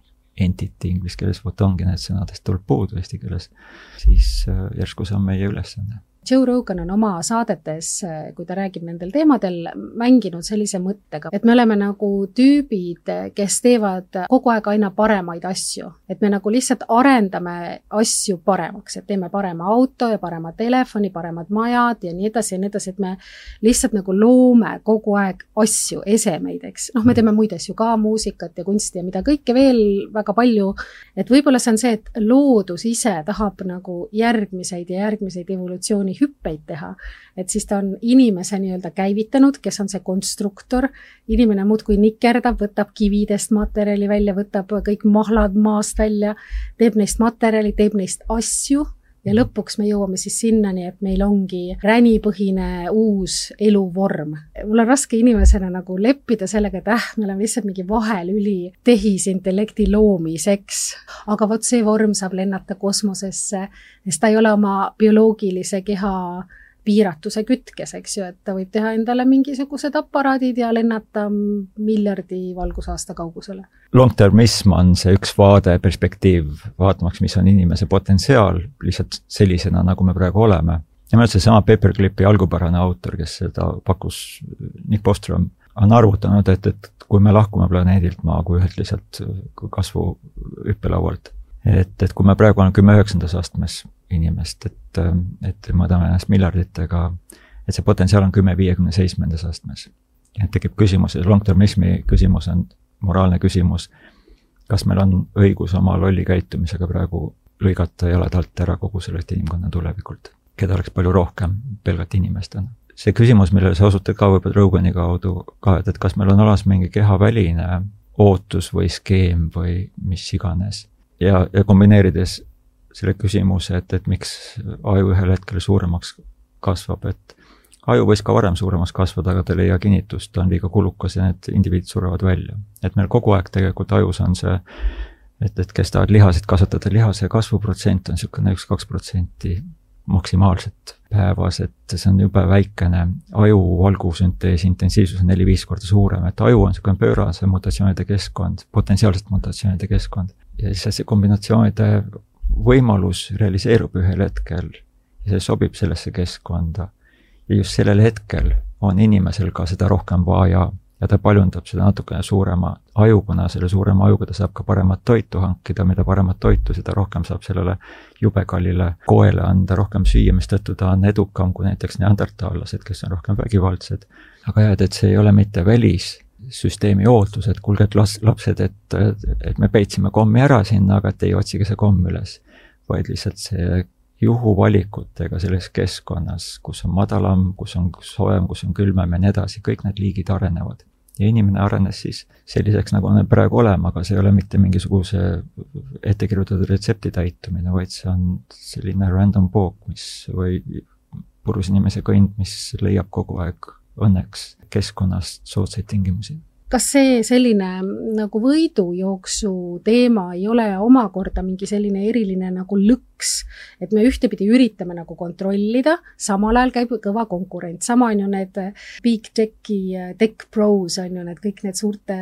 entity, inglise keeles vot ongi need sõnadest tuleb puudu eesti keeles, siis järsku see on meie ülesanne. Joe Rogan on oma saadetes, kui ta räägib nendel teemadel, mänginud sellise mõttega, et me oleme nagu tüübid, kes teevad kogu aeg aina paremaid asju. Et me nagu lihtsalt arendame asju paremaks, et teeme parema auto ja parema telefoni, paremad majad ja nii edasi, et me lihtsalt nagu loome kogu aeg asju, esemeid, eks. Me teeme muid asju ka, muusikat ja kunsti ja mida kõike veel väga palju. Et võib-olla see on see, et loodus ise tahab nagu järgmiseid evolutsiooni hüppeid teha, et siis ta on inimese nii-öelda käivitanud, kes on see konstruktor, inimene muudkui nikerdab, võtab kividest materjali välja, võtab kõik mahlad maast välja, teeb neist materjali, teeb neist asju ja lõpuks me jõuame siis sinnani, et meil ongi ränipõhine uus eluvorm. Mul on raske inimesena nagu leppida sellega, et me oleme lihtsalt mingi vahelüli tehisintellekti loomiseks, aga vot see vorm saab lennata kosmosesse, sest ta ei ole oma bioloogilise keha piiratuse kütkes, eks ju, et ta võib teha endale mingisugused aparaadid ja lennata miljardi valgusaasta kaugusele. Long-termism on see üks vaade, perspektiiv, vaatamaks, mis on inimese potentsiaal, lihtsalt sellisena, nagu me praegu oleme. Ja meil seesama Paperclipi algupärane autor, kes seda pakkus, Nick Bostrom, on arvutanud, et kui me lahkume planeedilt maa kui ühelt lihtsalt kasvu hüppelaualt, et kui me praegu on 10-9. astmes inimest, et mõõdame ennast miljarditega, et see potentsiaal on 10-57. astmes. Ja tekib küsimus, long-termismi küsimus on moraalne küsimus, kas meil on õigus oma lolli käitumisega praegu lõigata jalad alt ära kogu sellest inimkonna tulevikult, keda oleks palju rohkem pelgalt inimestena. See küsimus, millele sa osutad ka võib-olla Rogani kaudu ka, et kas meil on olemas mingi kehaväline ootus või skeem või mis iganes. Ja kombineerides selle küsimuse, et miks aju ühel hetkel suuremaks kasvab, et aju võis ka varem suuremaks kasvada, aga ta leia kinnitust, ta on liiga kulukas ja need indiviidid surevad välja. Et meil kogu aeg tegelikult ajus on see, et kes tahavad lihasid kasvatada, lihase kasvuprotsent on niisugune 1-2% maksimaalselt päevas, et see on jube väikene. Aju valgusünteesi intensiivsus on 4-5 korda suurem, et aju on niisugune pöörase mutatsioonide keskkond, potentsiaalselt mutatsioonide keskkond. Ja siis see kombinatsioonide võimalus realiseerub ühel hetkel ja see sobib sellesse keskkonda. Ja just sellel hetkel on inimesel ka seda rohkem vaja ja ta paljundab seda natukene suurema aju, kuna selle suurema ajuga ta saab ka paremat toitu hankida, mida paremat toitu, seda rohkem saab sellele jubekallile koele anda, rohkem süüa, mis tõttu ta on edukam kui näiteks neandertaallased, kes on rohkem vägivaldsed. Aga jah, et see ei ole mitte välissüsteemi ootus, et kuulge, et lapsed, et me peitsime kommi ära sinna, aga et ei otsige see komm üles, vaid lihtsalt see juhuvalikutega selles keskkonnas, kus on madalam, kus on soojem, kus on külmem ja nii edasi, kõik need liigid arenevad. Ja inimene arenes siis selliseks, nagu on praegu olema, aga see ei ole mitte mingisuguse ettekirjutatud retsepti täitumine, vaid see on selline random walk, või purus inimese kõnd, mis leiab kogu aeg õnneks keskkonnast soodsaid tingimusi. Kas see selline nagu võidujooksu teema ei ole omakorda mingi selline eriline nagu lõkk kaks. Et me ühtepidi üritame nagu kontrollida, samal ajal käib kõva konkurent. Sama on ju need Big Techi, Tech Pros on ju need kõik need suurte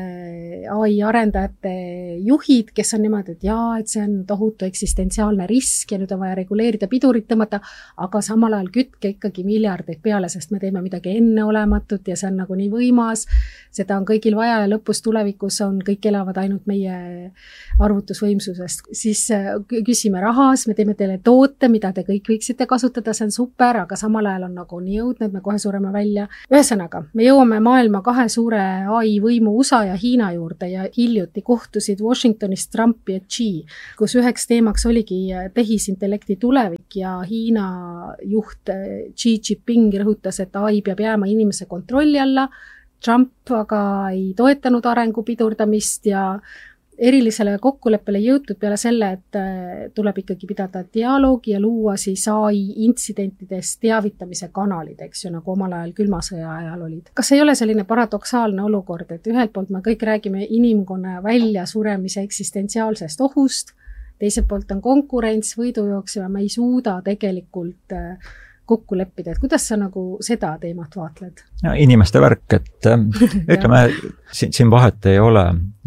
AI arendajate juhid, kes on niimoodi, et jaa, et see on tohutu eksistentsiaalne risk ja nüüd on vaja reguleerida, pidurit tõmmata, aga samal ajal kütke ikkagi miljardeid peale, sest me teeme midagi enneolematut ja see on nagu nii võimas, seda on kõigil vaja ja lõpus tulevikus on, kõik elavad ainult meie arvutusvõimsusest. Siis küsime rahas, me teeme teile toote, mida te kõik võiksite kasutada, see on super, aga samal ajal on nagu nii õudne, et me kohe sureme välja. Ühesõnaga, me jõuame maailma 2 suure AI võimu USA ja Hiina juurde ja hiljuti kohtusid Washingtonis Trump ja Xi, kus üheks teemaks oligi tehisintellekti tulevik ja Hiina juht Xi Jinping rõhutas, et AI peab jääma inimese kontrolli alla. Trump aga ei toetanud arengu pidurdamist ja erilisele kokkuleppele jõutud peale selle, et tuleb ikkagi pidada dialoogi ja luua siis AI intsidentidest teavitamise kanalid, eks ju, nagu omal ajal külmasõja ajal olid. Kas ei ole selline paradoksaalne olukord, et ühelt poolt me kõik räägime inimkonna väljasuremise eksistentsiaalsest ohust, teiselt poolt on konkurents, võidujooks ja me ei suuda tegelikult kokku leppida, et kuidas sa nagu seda teemat vaatled? Ja, inimeste värk, et ütleme, siin vahet ei ole.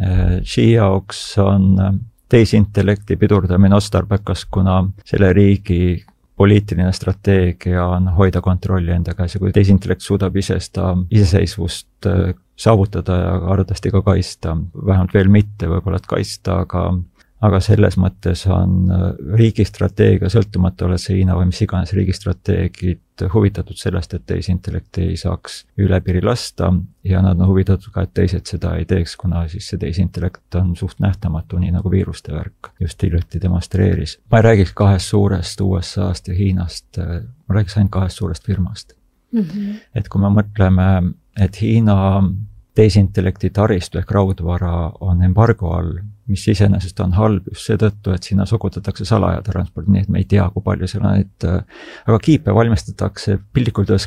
Xi jaoks on tehisintellekti pidurdamine otstarbekas, kuna selle riigi poliitiline strateegia on hoida kontrolli enda käes ja kui tehisintellekt suudab ise seda iseseisvust saavutada ja arvatavasti ka kaitsta, vähemalt veel mitte võib-olla, et kaitsta, aga selles mõttes on riigi strateegia sõltumata, oled see Hiina või mis iganes riigi strateegid huvitatud sellest, et tehisintellekti ei saaks üle piiri lasta ja nad on huvitatud ka, et teised seda ei teeks, kuna siis see tehisintellekt on suht nähtamatu, nii nagu viiruste värk just hiljuti demonstreeris. Ma ei räägiks 2 suurest USA-st ja Hiinast, ma räägiks ainult 2 suurest firmast. Et kui me mõtleme, et Hiina tehisintellekti taristu ehk raudvara on embargo all, mis iseenesest on halb just seetõttu, et sinna sokutatakse salajatransport, nii et me ei tea, kui palju seal on, aga kiipe valmistatakse piltlikult öeldes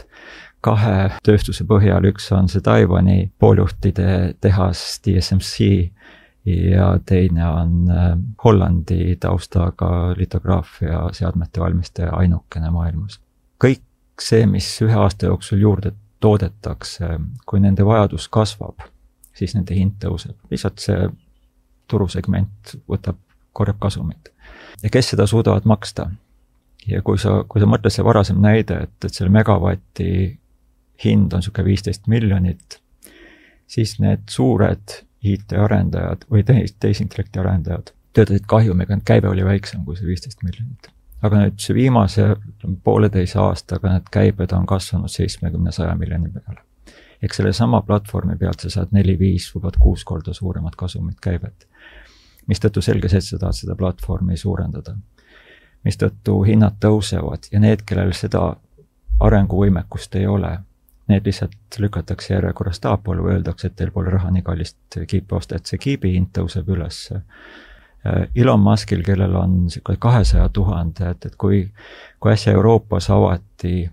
2 tööstuse põhjal, üks on see Taiwani pooljuhtide tehas TSMC ja teine on Hollandi taustaga litograafia seadmete valmistaja ainukene maailmas. Kõik see, mis 1 aasta jooksul juurde toodetakse, kui nende vajadus kasvab, siis nende hind tõuseb. Lihtsalt see turusegment korjab kasumit. Ja kes seda suudavad maksta? Ja kui sa mõtled see varasem näide, et selle megavatti hind on siuke 15 miljonit, siis need suured IT-arendajad või tehisintellekti arendajad töötasid kahjumiga, käive oli väiksem kui see 15 miljonit. Aga nüüd see viimase 1,5 aastaga need käibed on kasvanud 70-100 miljoni peale. Eks selle sama platvormi pealt sa saad 4-5 või 6 korda suuremat kasumit käibet. Mistõttu selge see, et sa tahad seda platvormi suurendada. Mistõttu hinnad tõusevad ja need, kellel seda arenguvõimekust ei ole, need lihtsalt lükatakse järjekorrast taapoole või öeldakse, et teil pole raha nii kallist kiipi osta, et see kiibi hind tõuseb üles. Elon Muskil, kellel on 200 000, et kui äsja Euroopas avati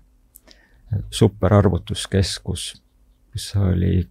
superarvutuskeskus, kus oli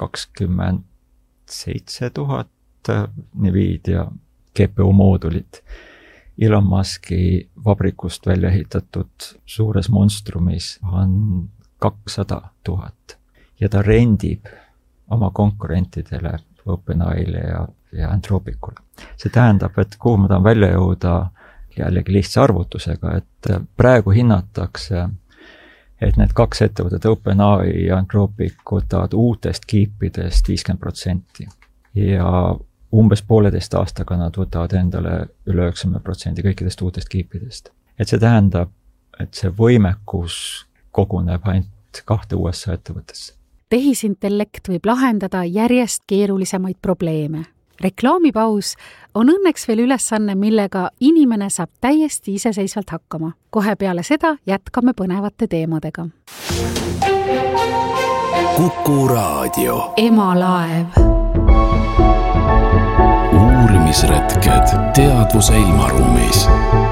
27 000 Nvidia GPU moodulit, Elon Muski vabrikust välja ehitatud suures monstrumis on 200 000 ja ta rendib oma konkurentidele OpenAIle ja Anthropicule. See tähendab, et kuhu ma tahan välja jõuda jällegi lihtsa arvutusega, et praegu hinnatakse, et need 2 ettevõtet OpenAI ja Anthropic võtavad uutest kiipidest 50% ja umbes 1,5 aastaga nad võtavad endale üle 90% kõikidest uutest kiipidest. Et see tähendab, et see võimekus koguneb ainult 2 USA ettevõttesse. Tehisintellekt võib lahendada järjest keerulisemaid probleeme. Reklaamipaus on õnneks veel ülesanne, millega inimene saab täiesti iseseisvalt hakkama. Kohe peale seda jätkame põnevate teemadega. Kuku Raadio. Emalaev. Uurimisretked teadvuse ilmaruumis.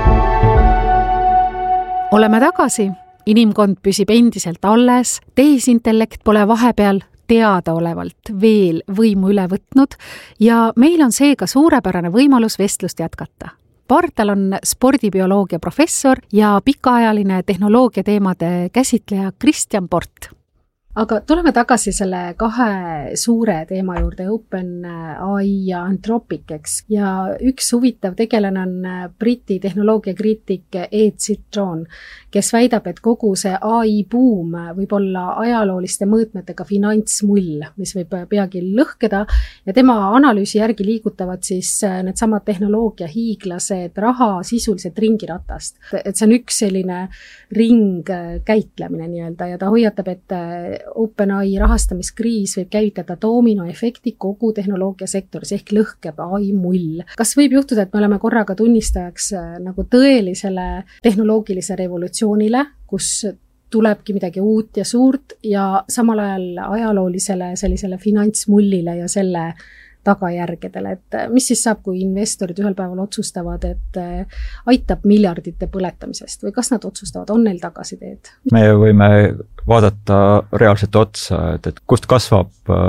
Oleme tagasi. Inimkond püsib endiselt alles, tehisintellekt pole vahepeal teadaolevalt veel võimu üle võtnud ja meil on seega suurepärane võimalus vestlust jätkata. Port, tal on spordibioloogia professor ja pikaajaline tehnoloogia teemade käsitleja Kristjan Port. Aga tuleme tagasi selle kahe suure teema juurde, OpenAI ja Anthropic, eks. Ja üks huvitav tegelane on Briti tehnoloogiakriitik Ed Citron, kes väidab, et kogu see AI buum võib olla ajalooliste mõõtmetega finantsmull, mis võib peagi lõhkeda, ja tema analüüsi järgi liigutavad siis need samad tehnoloogia hiiglased raha sisuliselt ringiratast. Et see on üks selline ringkäitlemine nii-öelda ja ta hoiatab, et OpenAI rahastamiskriis võib käivitada doominoefekti kogu tehnoloogiasektoris ehk lõhkeb AI mull. Kas võib juhtuda, et me oleme korraga tunnistajaks nagu tõelisele tehnoloogilise revolutsioonile, kus tulebki midagi uut ja suurt ja samal ajal ajaloolisele sellisele finantsmullile ja selle tagajärgedele, et mis siis saab, kui investorid ühel päeval otsustavad, et aitab miljardite põletamisest või kas nad otsustavad, on neil tagasiteed? Me võime vaadata reaalselt otsa, et kust kasvab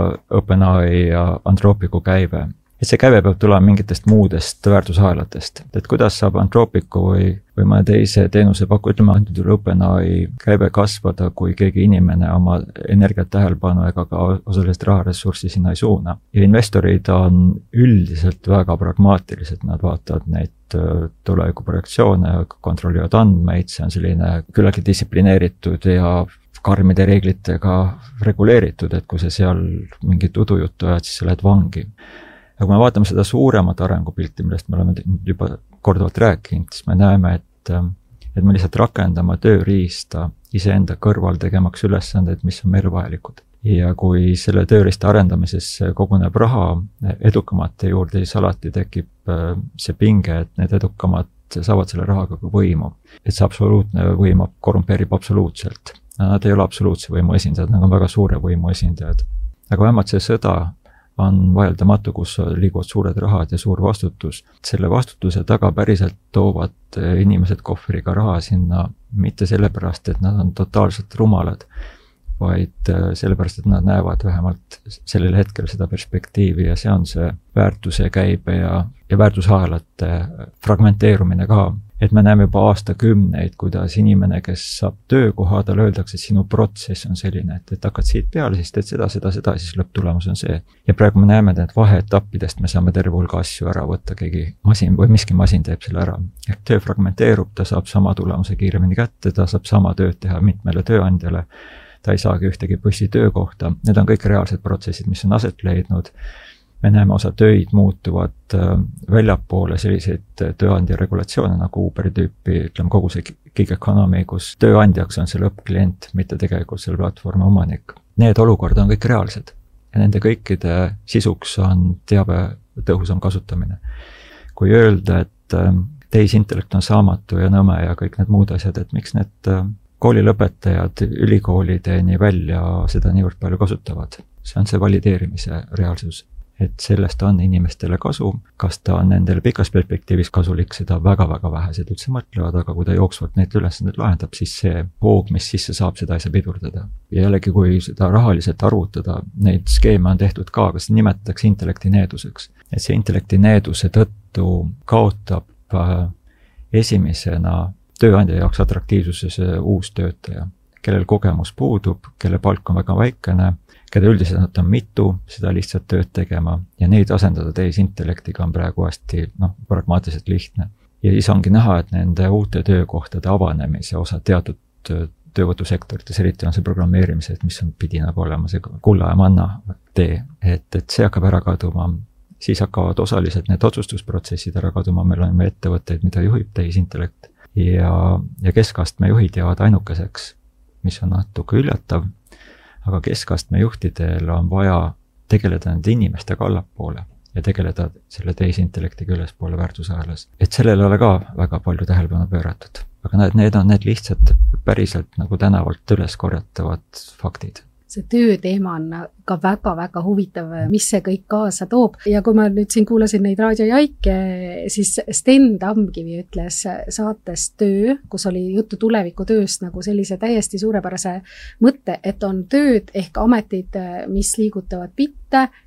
OpenAI ja Anthropicu käive. Et see käive peab tulema mingitest muudest väärtusahelatest. Et kuidas saab Anthropicu või mõne teise teenuse pakku, ütleme antud juhul OpenAI käive kasvada, kui keegi inimene oma energiat tähelepanu ega ka osalist raharessurssi sinna ei suuna. Ja investorid on üldiselt väga pragmaatilised, nad vaatavad neid tulevikuprojektsioone, kontrollivad andmeid, see on selline küllalt distsiplineeritud ja karmide reeglitega reguleeritud, et kui sa seal mingit udujuttu ajad, siis sa lähed vangi. Ja kui me vaatame seda suuremat arengupilti, millest me oleme juba korduvalt rääkinud, siis me näeme, et me lihtsalt rakendame tööriista iseenda kõrval tegemaks ülesandeid, mis on meile vajalikud. Ja kui selle tööriista arendamises koguneb raha edukamate juurde, siis alati tekib see pinge, et need edukamad saavad selle rahaga ka võimu. Et see absoluutne võim korrumpeerib absoluutselt. Nad ei ole absoluutse võimu esindajad, nad on väga suure võimu esindajad. Aga vähemalt see sõda on vaieldamatu, kus liiguvad suured rahad ja suur vastutus. Selle vastutuse taga päriselt toovad inimesed kohvriga raha sinna mitte sellepärast, et nad on totaalselt rumalad, vaid sellepärast, et nad näevad vähemalt sellel hetkel seda perspektiivi ja see on see väärtuse käibe ja väärtusahelate fragmenteerumine ka. Et me näeme juba aastakümneid, kuidas inimene, kes saab töökoha, tal öeldakse, et sinu protsess on selline, et hakkad siit peale, siis teed seda, siis lõpptulemus on see. Ja praegu me näeme, et vaheetappidest me saame terve hulga asju ära võtta, keegi masin või miski masin teeb selle ära. Ehk töö fragmenteerub, ta saab sama tulemuse kiiremini kätte, ta saab sama tööd teha mitmele tööandjale, ta ei saagi ühtegi bussi töökohta. Need on kõik reaalsed protsessid, mis on aset leidnud. Me näeme, osa töid muutuvad väljapoole selliseid tööandja regulatsioone nagu Uberi tüüpi, ütleme kogu see gig economy, kus tööandjaks on see lõppklient, mitte tegelikult selle platvormi omanik. Need olukorda on kõik reaalsed ja nende kõikide sisuks on teabe tõhusam kasutamine. Kui öelda, et tehisintellekt on saamatu ja nõme ja kõik need muud asjad, et miks need koolilõpetajad ülikoolideni välja seda niivõrd palju kasutavad, see on see valideerimise reaalsus. Et sellest on inimestele kasu, kas ta on nendele pikas perspektiivis kasulik, seda väga-väga vähesed üldse mõtlevad, aga kui ta jooksvalt neid ülesanded lahendab, siis see hoog, mis sisse saab, seda ei saa pidurdada. Ja jällegi, kui seda rahaliselt arvutada, neid skeeme on tehtud ka, kas nimetatakse intellektineeduseks. Et see intellektineeduse tõttu kaotab esimesena tööandja jaoks atraktiivsuses uus töötaja, kellel kogemus puudub, kelle palk on väga väikene, keda üldiselt on mitu, seda lihtsalt tööd tegema ja neid asendada tehisintellektiga on praegu hästi pragmaatiliselt lihtne. Ja siis ongi näha, et nende uute töökohtade avanemise osa teatud töövõtusektorites, eriti on see programmeerimise, mis on pidi nagu olema see kulla ja manna tee, et see hakkab ära kaduma, siis hakkavad osaliselt need otsustusprotsessid ära kaduma, meil on ettevõtteid, mida juhib tehisintellekt ja keskastme juhid jäävad ainukeseks, mis on natuke üllatav, aga keskastme juhtidel on vaja tegeleda nende inimestega allapoole ja tegeleda selle tehisintellektiga ülespoole väärtusahelas. Et sellele ole ka väga palju tähelepanu pööratud. Aga need on need lihtsalt päriselt nagu tänavalt üles korjatavad faktid. See tööteema on ka väga-väga huvitav, mis see kõik kaasa toob. Ja kui ma nüüd siin kuulasin neid raadiojaike, siis Sten Tamkivi ütles saates Töö, kus oli juttu tulevikutööst nagu sellise täiesti suurepärase mõtte, et on tööd ehk ametid, mis liigutavad bitte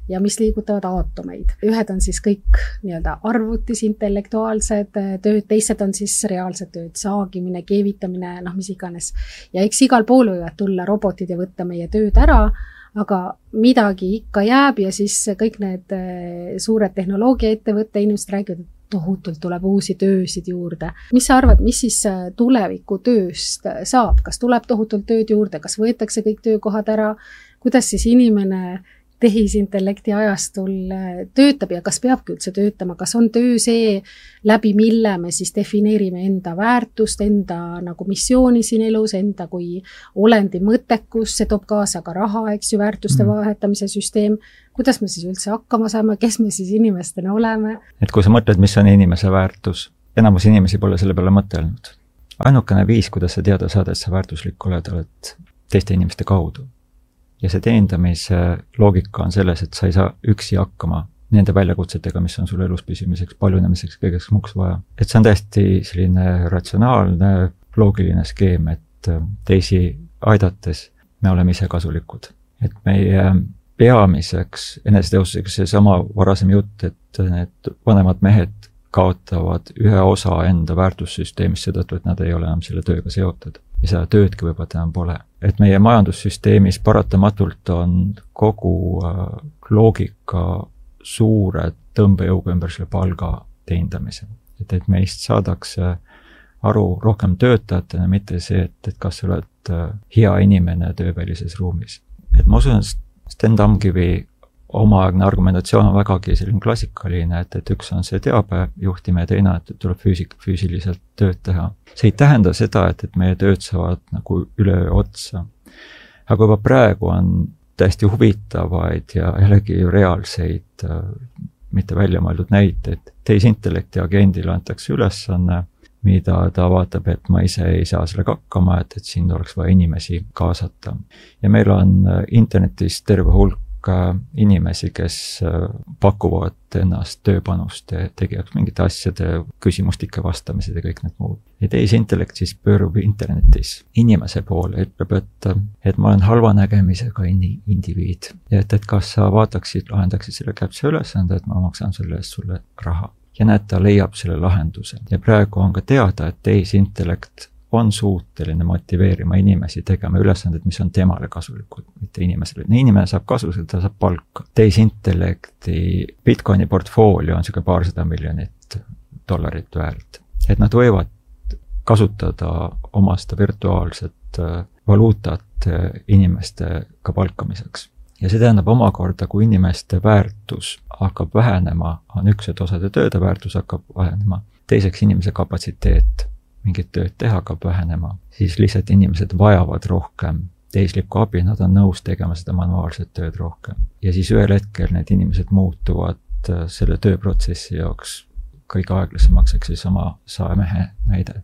ja mis liigutavad aatomeid. Ühed on siis kõik nii-öelda arvutis intellektuaalsed tööd, teised on siis reaalsed tööd, saagimine, keevitamine, mis iganes. Ja eks igal pool võivad tulla robotid ja võtta meie tööd ära, aga midagi ikka jääb ja siis kõik need suured tehnoloogiaettevõtte inimesed räägivad, et tohutult tuleb uusi töösid juurde. Mis sa arvad, mis siis tuleviku tööst saab? Kas tuleb tohutult tööd juurde? Kas võetakse kõik töökohad ära? Kuidas siis inimene tehisintellekti ajastul töötab ja kas peabki üldse töötama? Kas on töö see, läbi mille me siis defineerime enda väärtust, enda nagu missiooni siin elus, enda kui olendi mõttekus, see toob kaasa ka raha, eks ju, väärtuste vahetamise süsteem. Kuidas me siis üldse hakkama saame, kes me siis inimestena oleme? Et kui sa mõtled, mis on inimese väärtus, enamus inimesi pole selle peale mõtelnud. Ainukene viis, kuidas sa teada saada, et sa väärtuslik oled teiste inimeste kaudu. Ja see teendamise loogika on selles, et sa ei saa üksi hakkama nende väljakutsetega, mis on sul elus püsimiseks, paljunemiseks, kõigeks muuks vaja. Et see on täiesti selline ratsionaalne, loogiline skeem, et teisi aidates me oleme ise kasulikud. Et meie peamiseks eneseteostuseks see sama varasem jutt, et need vanemad mehed kaotavad ühe osa enda väärtussüsteemist seetõttu, et nad ei ole enam selle tööga seotud. Ja seda töödki võib-olla enam pole. Et meie majandussüsteemis paratamatult on kogu loogika suure tõmbejõuga ümber selle palga teendamise. Et meist saadakse aru rohkem töötajatena, mitte see, et kas sa oled hea inimene töövälises ruumis. Et ma usun, Sten Tamkivi omaaegne argumentatsioon on vägagi selline klassikaline, et üks on see teabe juhtimine ja teine, et tuleb füüsiliselt tööd teha. See ei tähenda seda, et meie tööd saavad nagu üle otsa. Aga juba praegu on täiesti huvitavaid ja jällegi reaalseid, mitte väljamõeldud näiteid. Tehisintellekti agendile antakse ülesanne, mida ta vaatab, et ma ise ei saa sellega hakkama, et siin oleks vaja inimesi kaasata. Ja meil on internetis terve hulk inimesi, kes pakuvad ennast tööpanust ja tegijaks mingite asjade, küsimustike vastamised ja kõik need muud. Ja tehisintellekt siis pöörub internetis inimese poole, ütleb, et ma olen halva nägemisega indiviid. Ja et kas sa lahendaksid selle käpse ülesande, et ma maksan selle eest sulle raha. Ja näed, ta leiab selle lahenduse. Ja praegu on ka teada, et tehisintellekt on suuteline motiveerima inimesi tegema ülesanded, mis on temale kasulikud, mitte inimesele. Inimene saab kasu, ta saab palka. Tehisintellekti Bitcoini portfoolio on selline $200 miljonit väärt. Et nad võivad kasutada omast virtuaalset valuutat inimestega palkamiseks. Ja see tähendab omakorda, kui inimeste väärtus hakkab vähenema, on üks, et osade tööde väärtus hakkab vähenema. Teiseks inimese kapatsiteet mingit tööd teha hakkab vähenema, siis lihtsalt inimesed vajavad rohkem tehislikku abi, nad on nõus tegema seda manuaalset tööd rohkem. Ja siis ühel hetkel need inimesed muutuvad selle tööprotsessi jaoks kõige aeglasemaks, eks siis oma saemehe näide.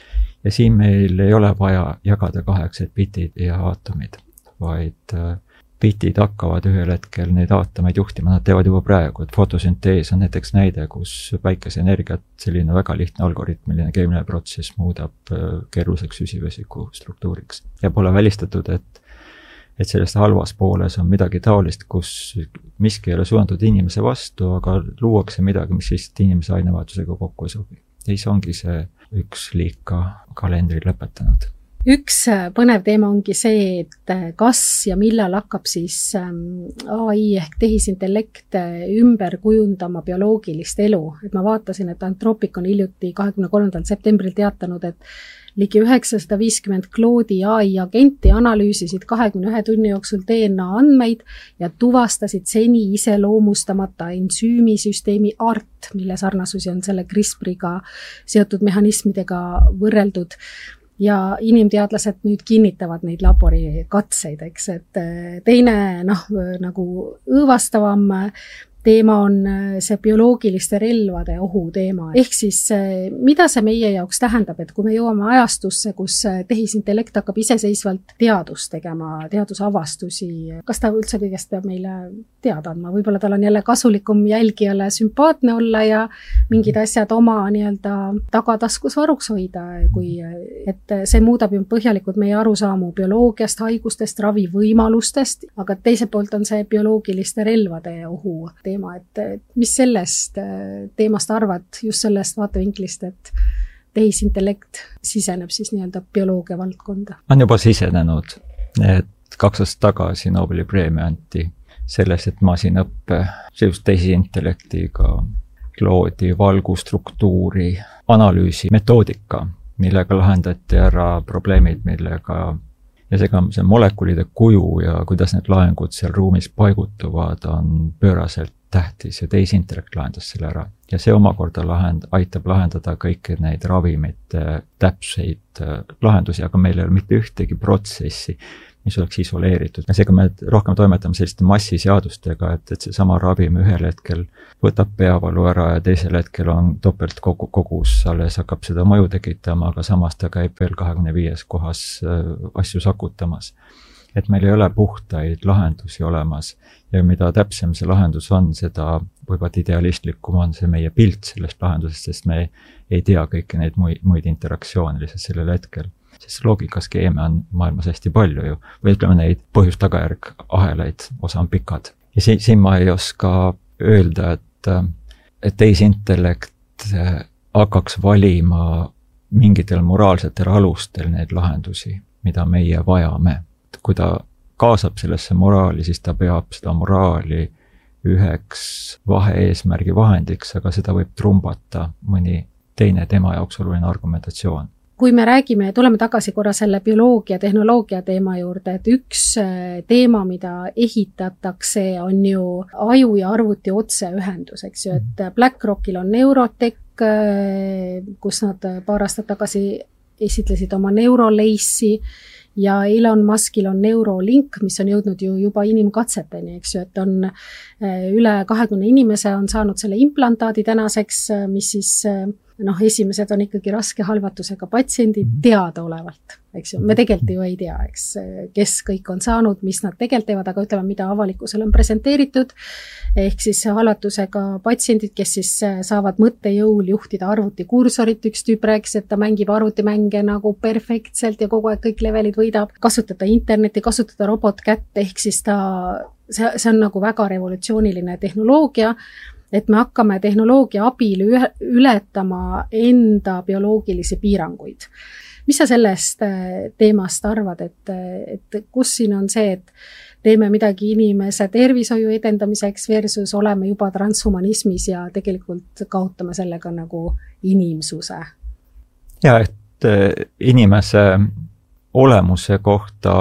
Ja siin meil ei ole vaja jagada kaheks, et bitid ja aatomid, vaid bitid hakkavad ühel hetkel neid aatomeid juhtima, nad teevad juba praegu, et fotosüntees on näiteks näide, kus päikeseenergiat selline väga lihtne algoritmiline keemiline protsess muudab keeruliseks süsivesiku struktuuriks. Ja pole välistatud, et sellest halvas pooles on midagi taolist, kus miski ei ole suunatud inimese vastu, aga luuakse midagi, mis lihtsalt inimese ainevahetusega kokku ei sobi. Ja siis ongi see üks liik ka kalendri lõpetanud. Üks põnev teema ongi see, et kas ja millal hakkab siis AI ehk tehisintellekt ümber kujundama bioloogilist elu. Et ma vaatasin, et Anthropic on hiljuti 23. septembril teatanud, et ligi 950 Claude'i AI agenti analüüsisid 21 tunni jooksul DNA andmeid ja tuvastasid seni iseloomustamata ensüümisüsteemi ART, mille sarnasusi on selle CRISPR-iga seotud mehhanismidega võrreldud. Ja inimteadlased nüüd kinnitavad neid laborikatseid, eks, et teine nagu õõvastavam teema on see bioloogiliste relvade ohu teema. Ehk siis, mida see meie jaoks tähendab, et kui me jõuame ajastusse, kus tehisintellekt hakkab iseseisvalt teadust tegema, teadusavastusi, kas ta üldse kõigest peab meile teada andma? Võib-olla tal on jälle kasulikum jälgijale sümpaatne olla ja mingid asjad oma nii-öelda tagataskus varuks hoida, et see muudab ju põhjalikult meie arusaamu bioloogiast, haigustest, ravivõimalustest, aga teiselt poolt on see bioloogiliste relvade ohu teema, et mis sellest teemast arvad, just sellest vaatevinklist, et tehisintellekt siseneb siis nii-öelda bioloogia valdkonda? On juba sisenenud, et 2 aastat tagasi Nobeli preemia anti selles, et masinõppe just tehisintellektiga loodi valgustruktuuri analüüsi metoodika, millega lahendati ära probleemid, millega ja see molekulide kuju ja kuidas need laengud seal ruumis paigutuvad on pööraselt tähtis ja tehisintellekt lahendas selle ära. Ja see omakorda aitab lahendada kõiki neid ravimite täpseid lahendusi, aga meil ei ole mitte ühtegi protsessi, mis oleks isoleeritud. Ja seega me rohkem toimetame selliste massiseadustega, et see sama ravim ühel hetkel võtab peavalu ära ja teisel hetkel on topelt kogus, alles hakkab seda mõju tekitama, aga samas ta käib veel 25 kohas asju sakutamas. Et meil ei ole puhtaid lahendusi olemas ja mida täpsem see lahendus on, seda võivad idealistlikum on see meie pilt sellest lahendusest, sest me ei tea kõiki neid muid interaktsioone lihtsalt sellel hetkel. Sest loogikaskeeme on maailmas hästi palju ju, või ütleme neid põhjus-tagajärg ahelaid, osa on pikad. Ja siin ma ei oska öelda, et tehisintellekt hakkaks valima mingitel moraalsetel alustel neid lahendusi, mida meie vajame. Kui ta kaasab sellesse moraali, siis ta peab seda moraali üheks vahe-eesmärgi vahendiks, aga seda võib trumbata mõni teine tema jaoks oluline argumentatsioon. Kui me räägime, tuleme tagasi korra selle bioloogia, tehnoloogia teema juurde, et üks teema, mida ehitatakse, on ju aju ja arvuti otseühendus, eks ju, et BlackRockil on Neurotech, kus nad paar aastat tagasi esitlesid oma Neurolace'i ja Elon Muskil on Neuralink, mis on jõudnud ju juba inimkatseteni, eks ju, et on üle 20 inimese on saanud selle implantaadi tänaseks, mis siis esimesed on ikkagi raske halvatusega patsiendid teadaolevalt, eks ju. Me tegelikult ju ei tea, eks, kes kõik on saanud, mis nad tegelikult teevad, aga ütleme, mida avalikkusele on presenteeritud, ehk siis halvatusega patsiendid, kes siis saavad mõttejõul juhtida arvutikursorit, üks tüüp rääkis, et ta mängib arvutimänge nagu perfektselt ja kogu aeg kõik levelid võidab, kasutada interneti, kasutada robotkätt, ehk siis see on nagu väga revolutsiooniline tehnoloogia, et me hakkame tehnoloogia abil ületama enda bioloogilisi piiranguid. Mis sa sellest teemast arvad, et kus siin on see, et teeme midagi inimese tervishoiu edendamiseks versus oleme juba transhumanismis ja tegelikult kaotame sellega nagu inimsuse? Ja, et inimese olemuse kohta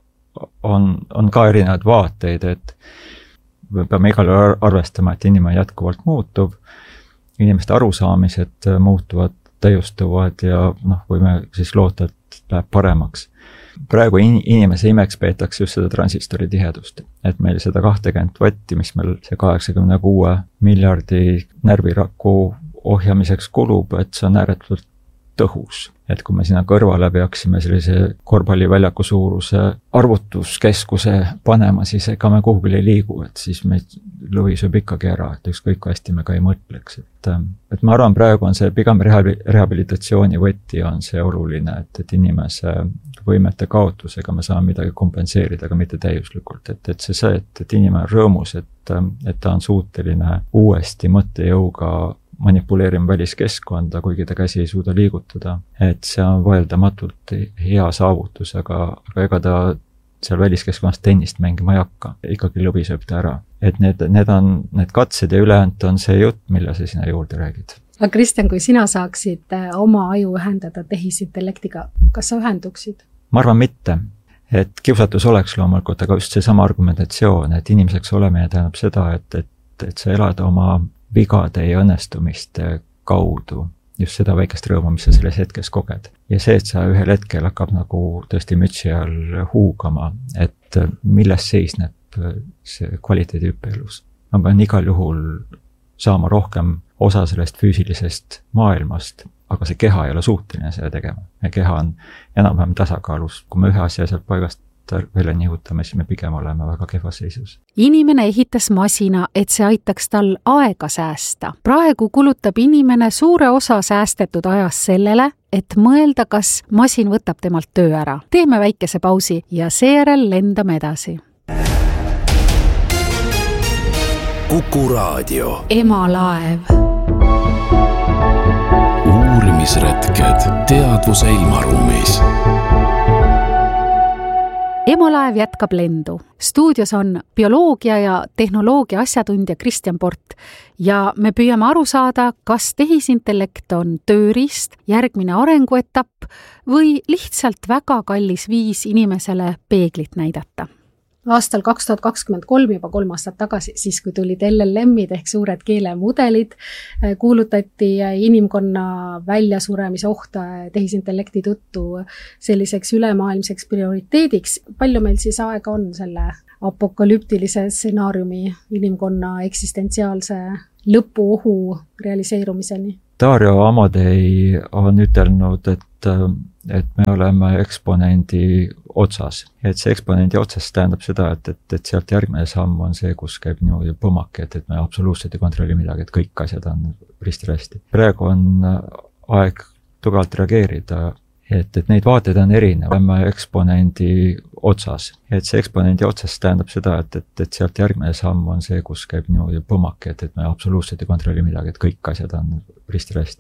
on ka erinevad vaateid, et me peame igal arvestama, et inimene jätkuvalt muutub, inimeste arusaamised muutuvad, täiustuvad ja võime siis loota, et läheb paremaks. Praegu inimese imeks peetakse just seda transistori tihedust, et meil seda 20 vatti, mis meil see 86 miljardi närviraku ohjamiseks kulub, et see on ääretult tõhus. Et kui me sinna kõrvale peaksime sellise korvpalliväljaku suuruse arvutuskeskuse panema, siis ega me kuhugil ei liigu, et siis meid lõvi sööb ikkagi ära, et ükskõik kui hästi me ka ei mõtleks. Et ma arvan, praegu on see pigem rehabilitatsiooni võti on see oluline, et inimese võimete kaotusega me saame midagi kompenseerida, aga mitte täiuslikult. Et inimene on rõõmus, et ta on suuteline uuesti mõttejõuga manipuleerima väliskeskkonda, kuigi ta käsi ei suuda liigutada. Et see on vaeldamatult hea saavutus, aga ega ta seal väliskeskkonnas tennist mängima ei hakka. Ikkagi lõvi sööb ta ära. Et need katsed ja ülejäänud on see jutt, mille sa sinna juurde räägid. Aga Kristjan, kui sina saaksid oma aju ühendada tehisintellektiga, kas sa ühenduksid? Ma arvan mitte. Et kiusatus oleks loomulikult, aga just see sama argumentatsioon, et inimeseks olemine tähendab seda, et sa elad oma vigade ja õnnestumiste kaudu, just seda väikest rõõmu, mis sa selles hetkes koged. Ja see, et sa ühel hetkel hakkab nagu tõesti mütsi all huugama, et milles seisneb see kvaliteedi hüppe elus. ma pean igal juhul saama rohkem osa sellest füüsilisest maailmast, aga see keha ei ole suuteline seda tegema. Meie keha on enam-vähem tasakaalus. Kui me ühe asja sealt paigast välja nihutame, siis me pigem oleme väga kehvas seisus. Inimene ehitas masina, et see aitaks tal aega säästa. Praegu kulutab inimene suure osa säästetud ajast sellele, et mõelda, kas masin võtab temalt töö ära. Teeme väikese pausi ja seejärel lendame edasi. Kuku Raadio. Emalaev. Uurimisretked teadvuse ilmaruumis. Emalaev jätkab lendu. Stuudios on bioloogia ja tehnoloogia asjatundja Kristjan Port ja me püüame aru saada, kas tehisintellekt on tööriist, järgmine arenguetapp või lihtsalt väga kallis viis inimesele peeglit näidata. Aastal 2023, juba 3 aastat tagasi, siis kui tulid LLM-id ehk suured keelemudelid, kuulutati inimkonna väljasuremise ohta tehisintellekti tõttu selliseks ülemaailmseks prioriteediks. Palju meil siis aega on selle apokalüptilise stsenaariumi inimkonna eksistentsiaalse lõpuohu realiseerumiseni? Dario Amadei on ütelnud, et me oleme eksponendi otsas. Et see eksponendi otsas tähendab seda, et sealt järgmine samm on see, kus käib niimoodi põmmake, et me absoluutselt ei kontrolli midagi, et kõik asjad on risti-rästi. Praegu on aeg tugevalt reageerida, et neid vaateid on erinev. Oleme eksponendi otsas. Et see eksponendi otsas tähendab seda, et sealt järgmine samm on see, kus käib niimoodi põmmake, et me absoluutselt ei kontrolli midagi, et kõik asjad on risti-rästi.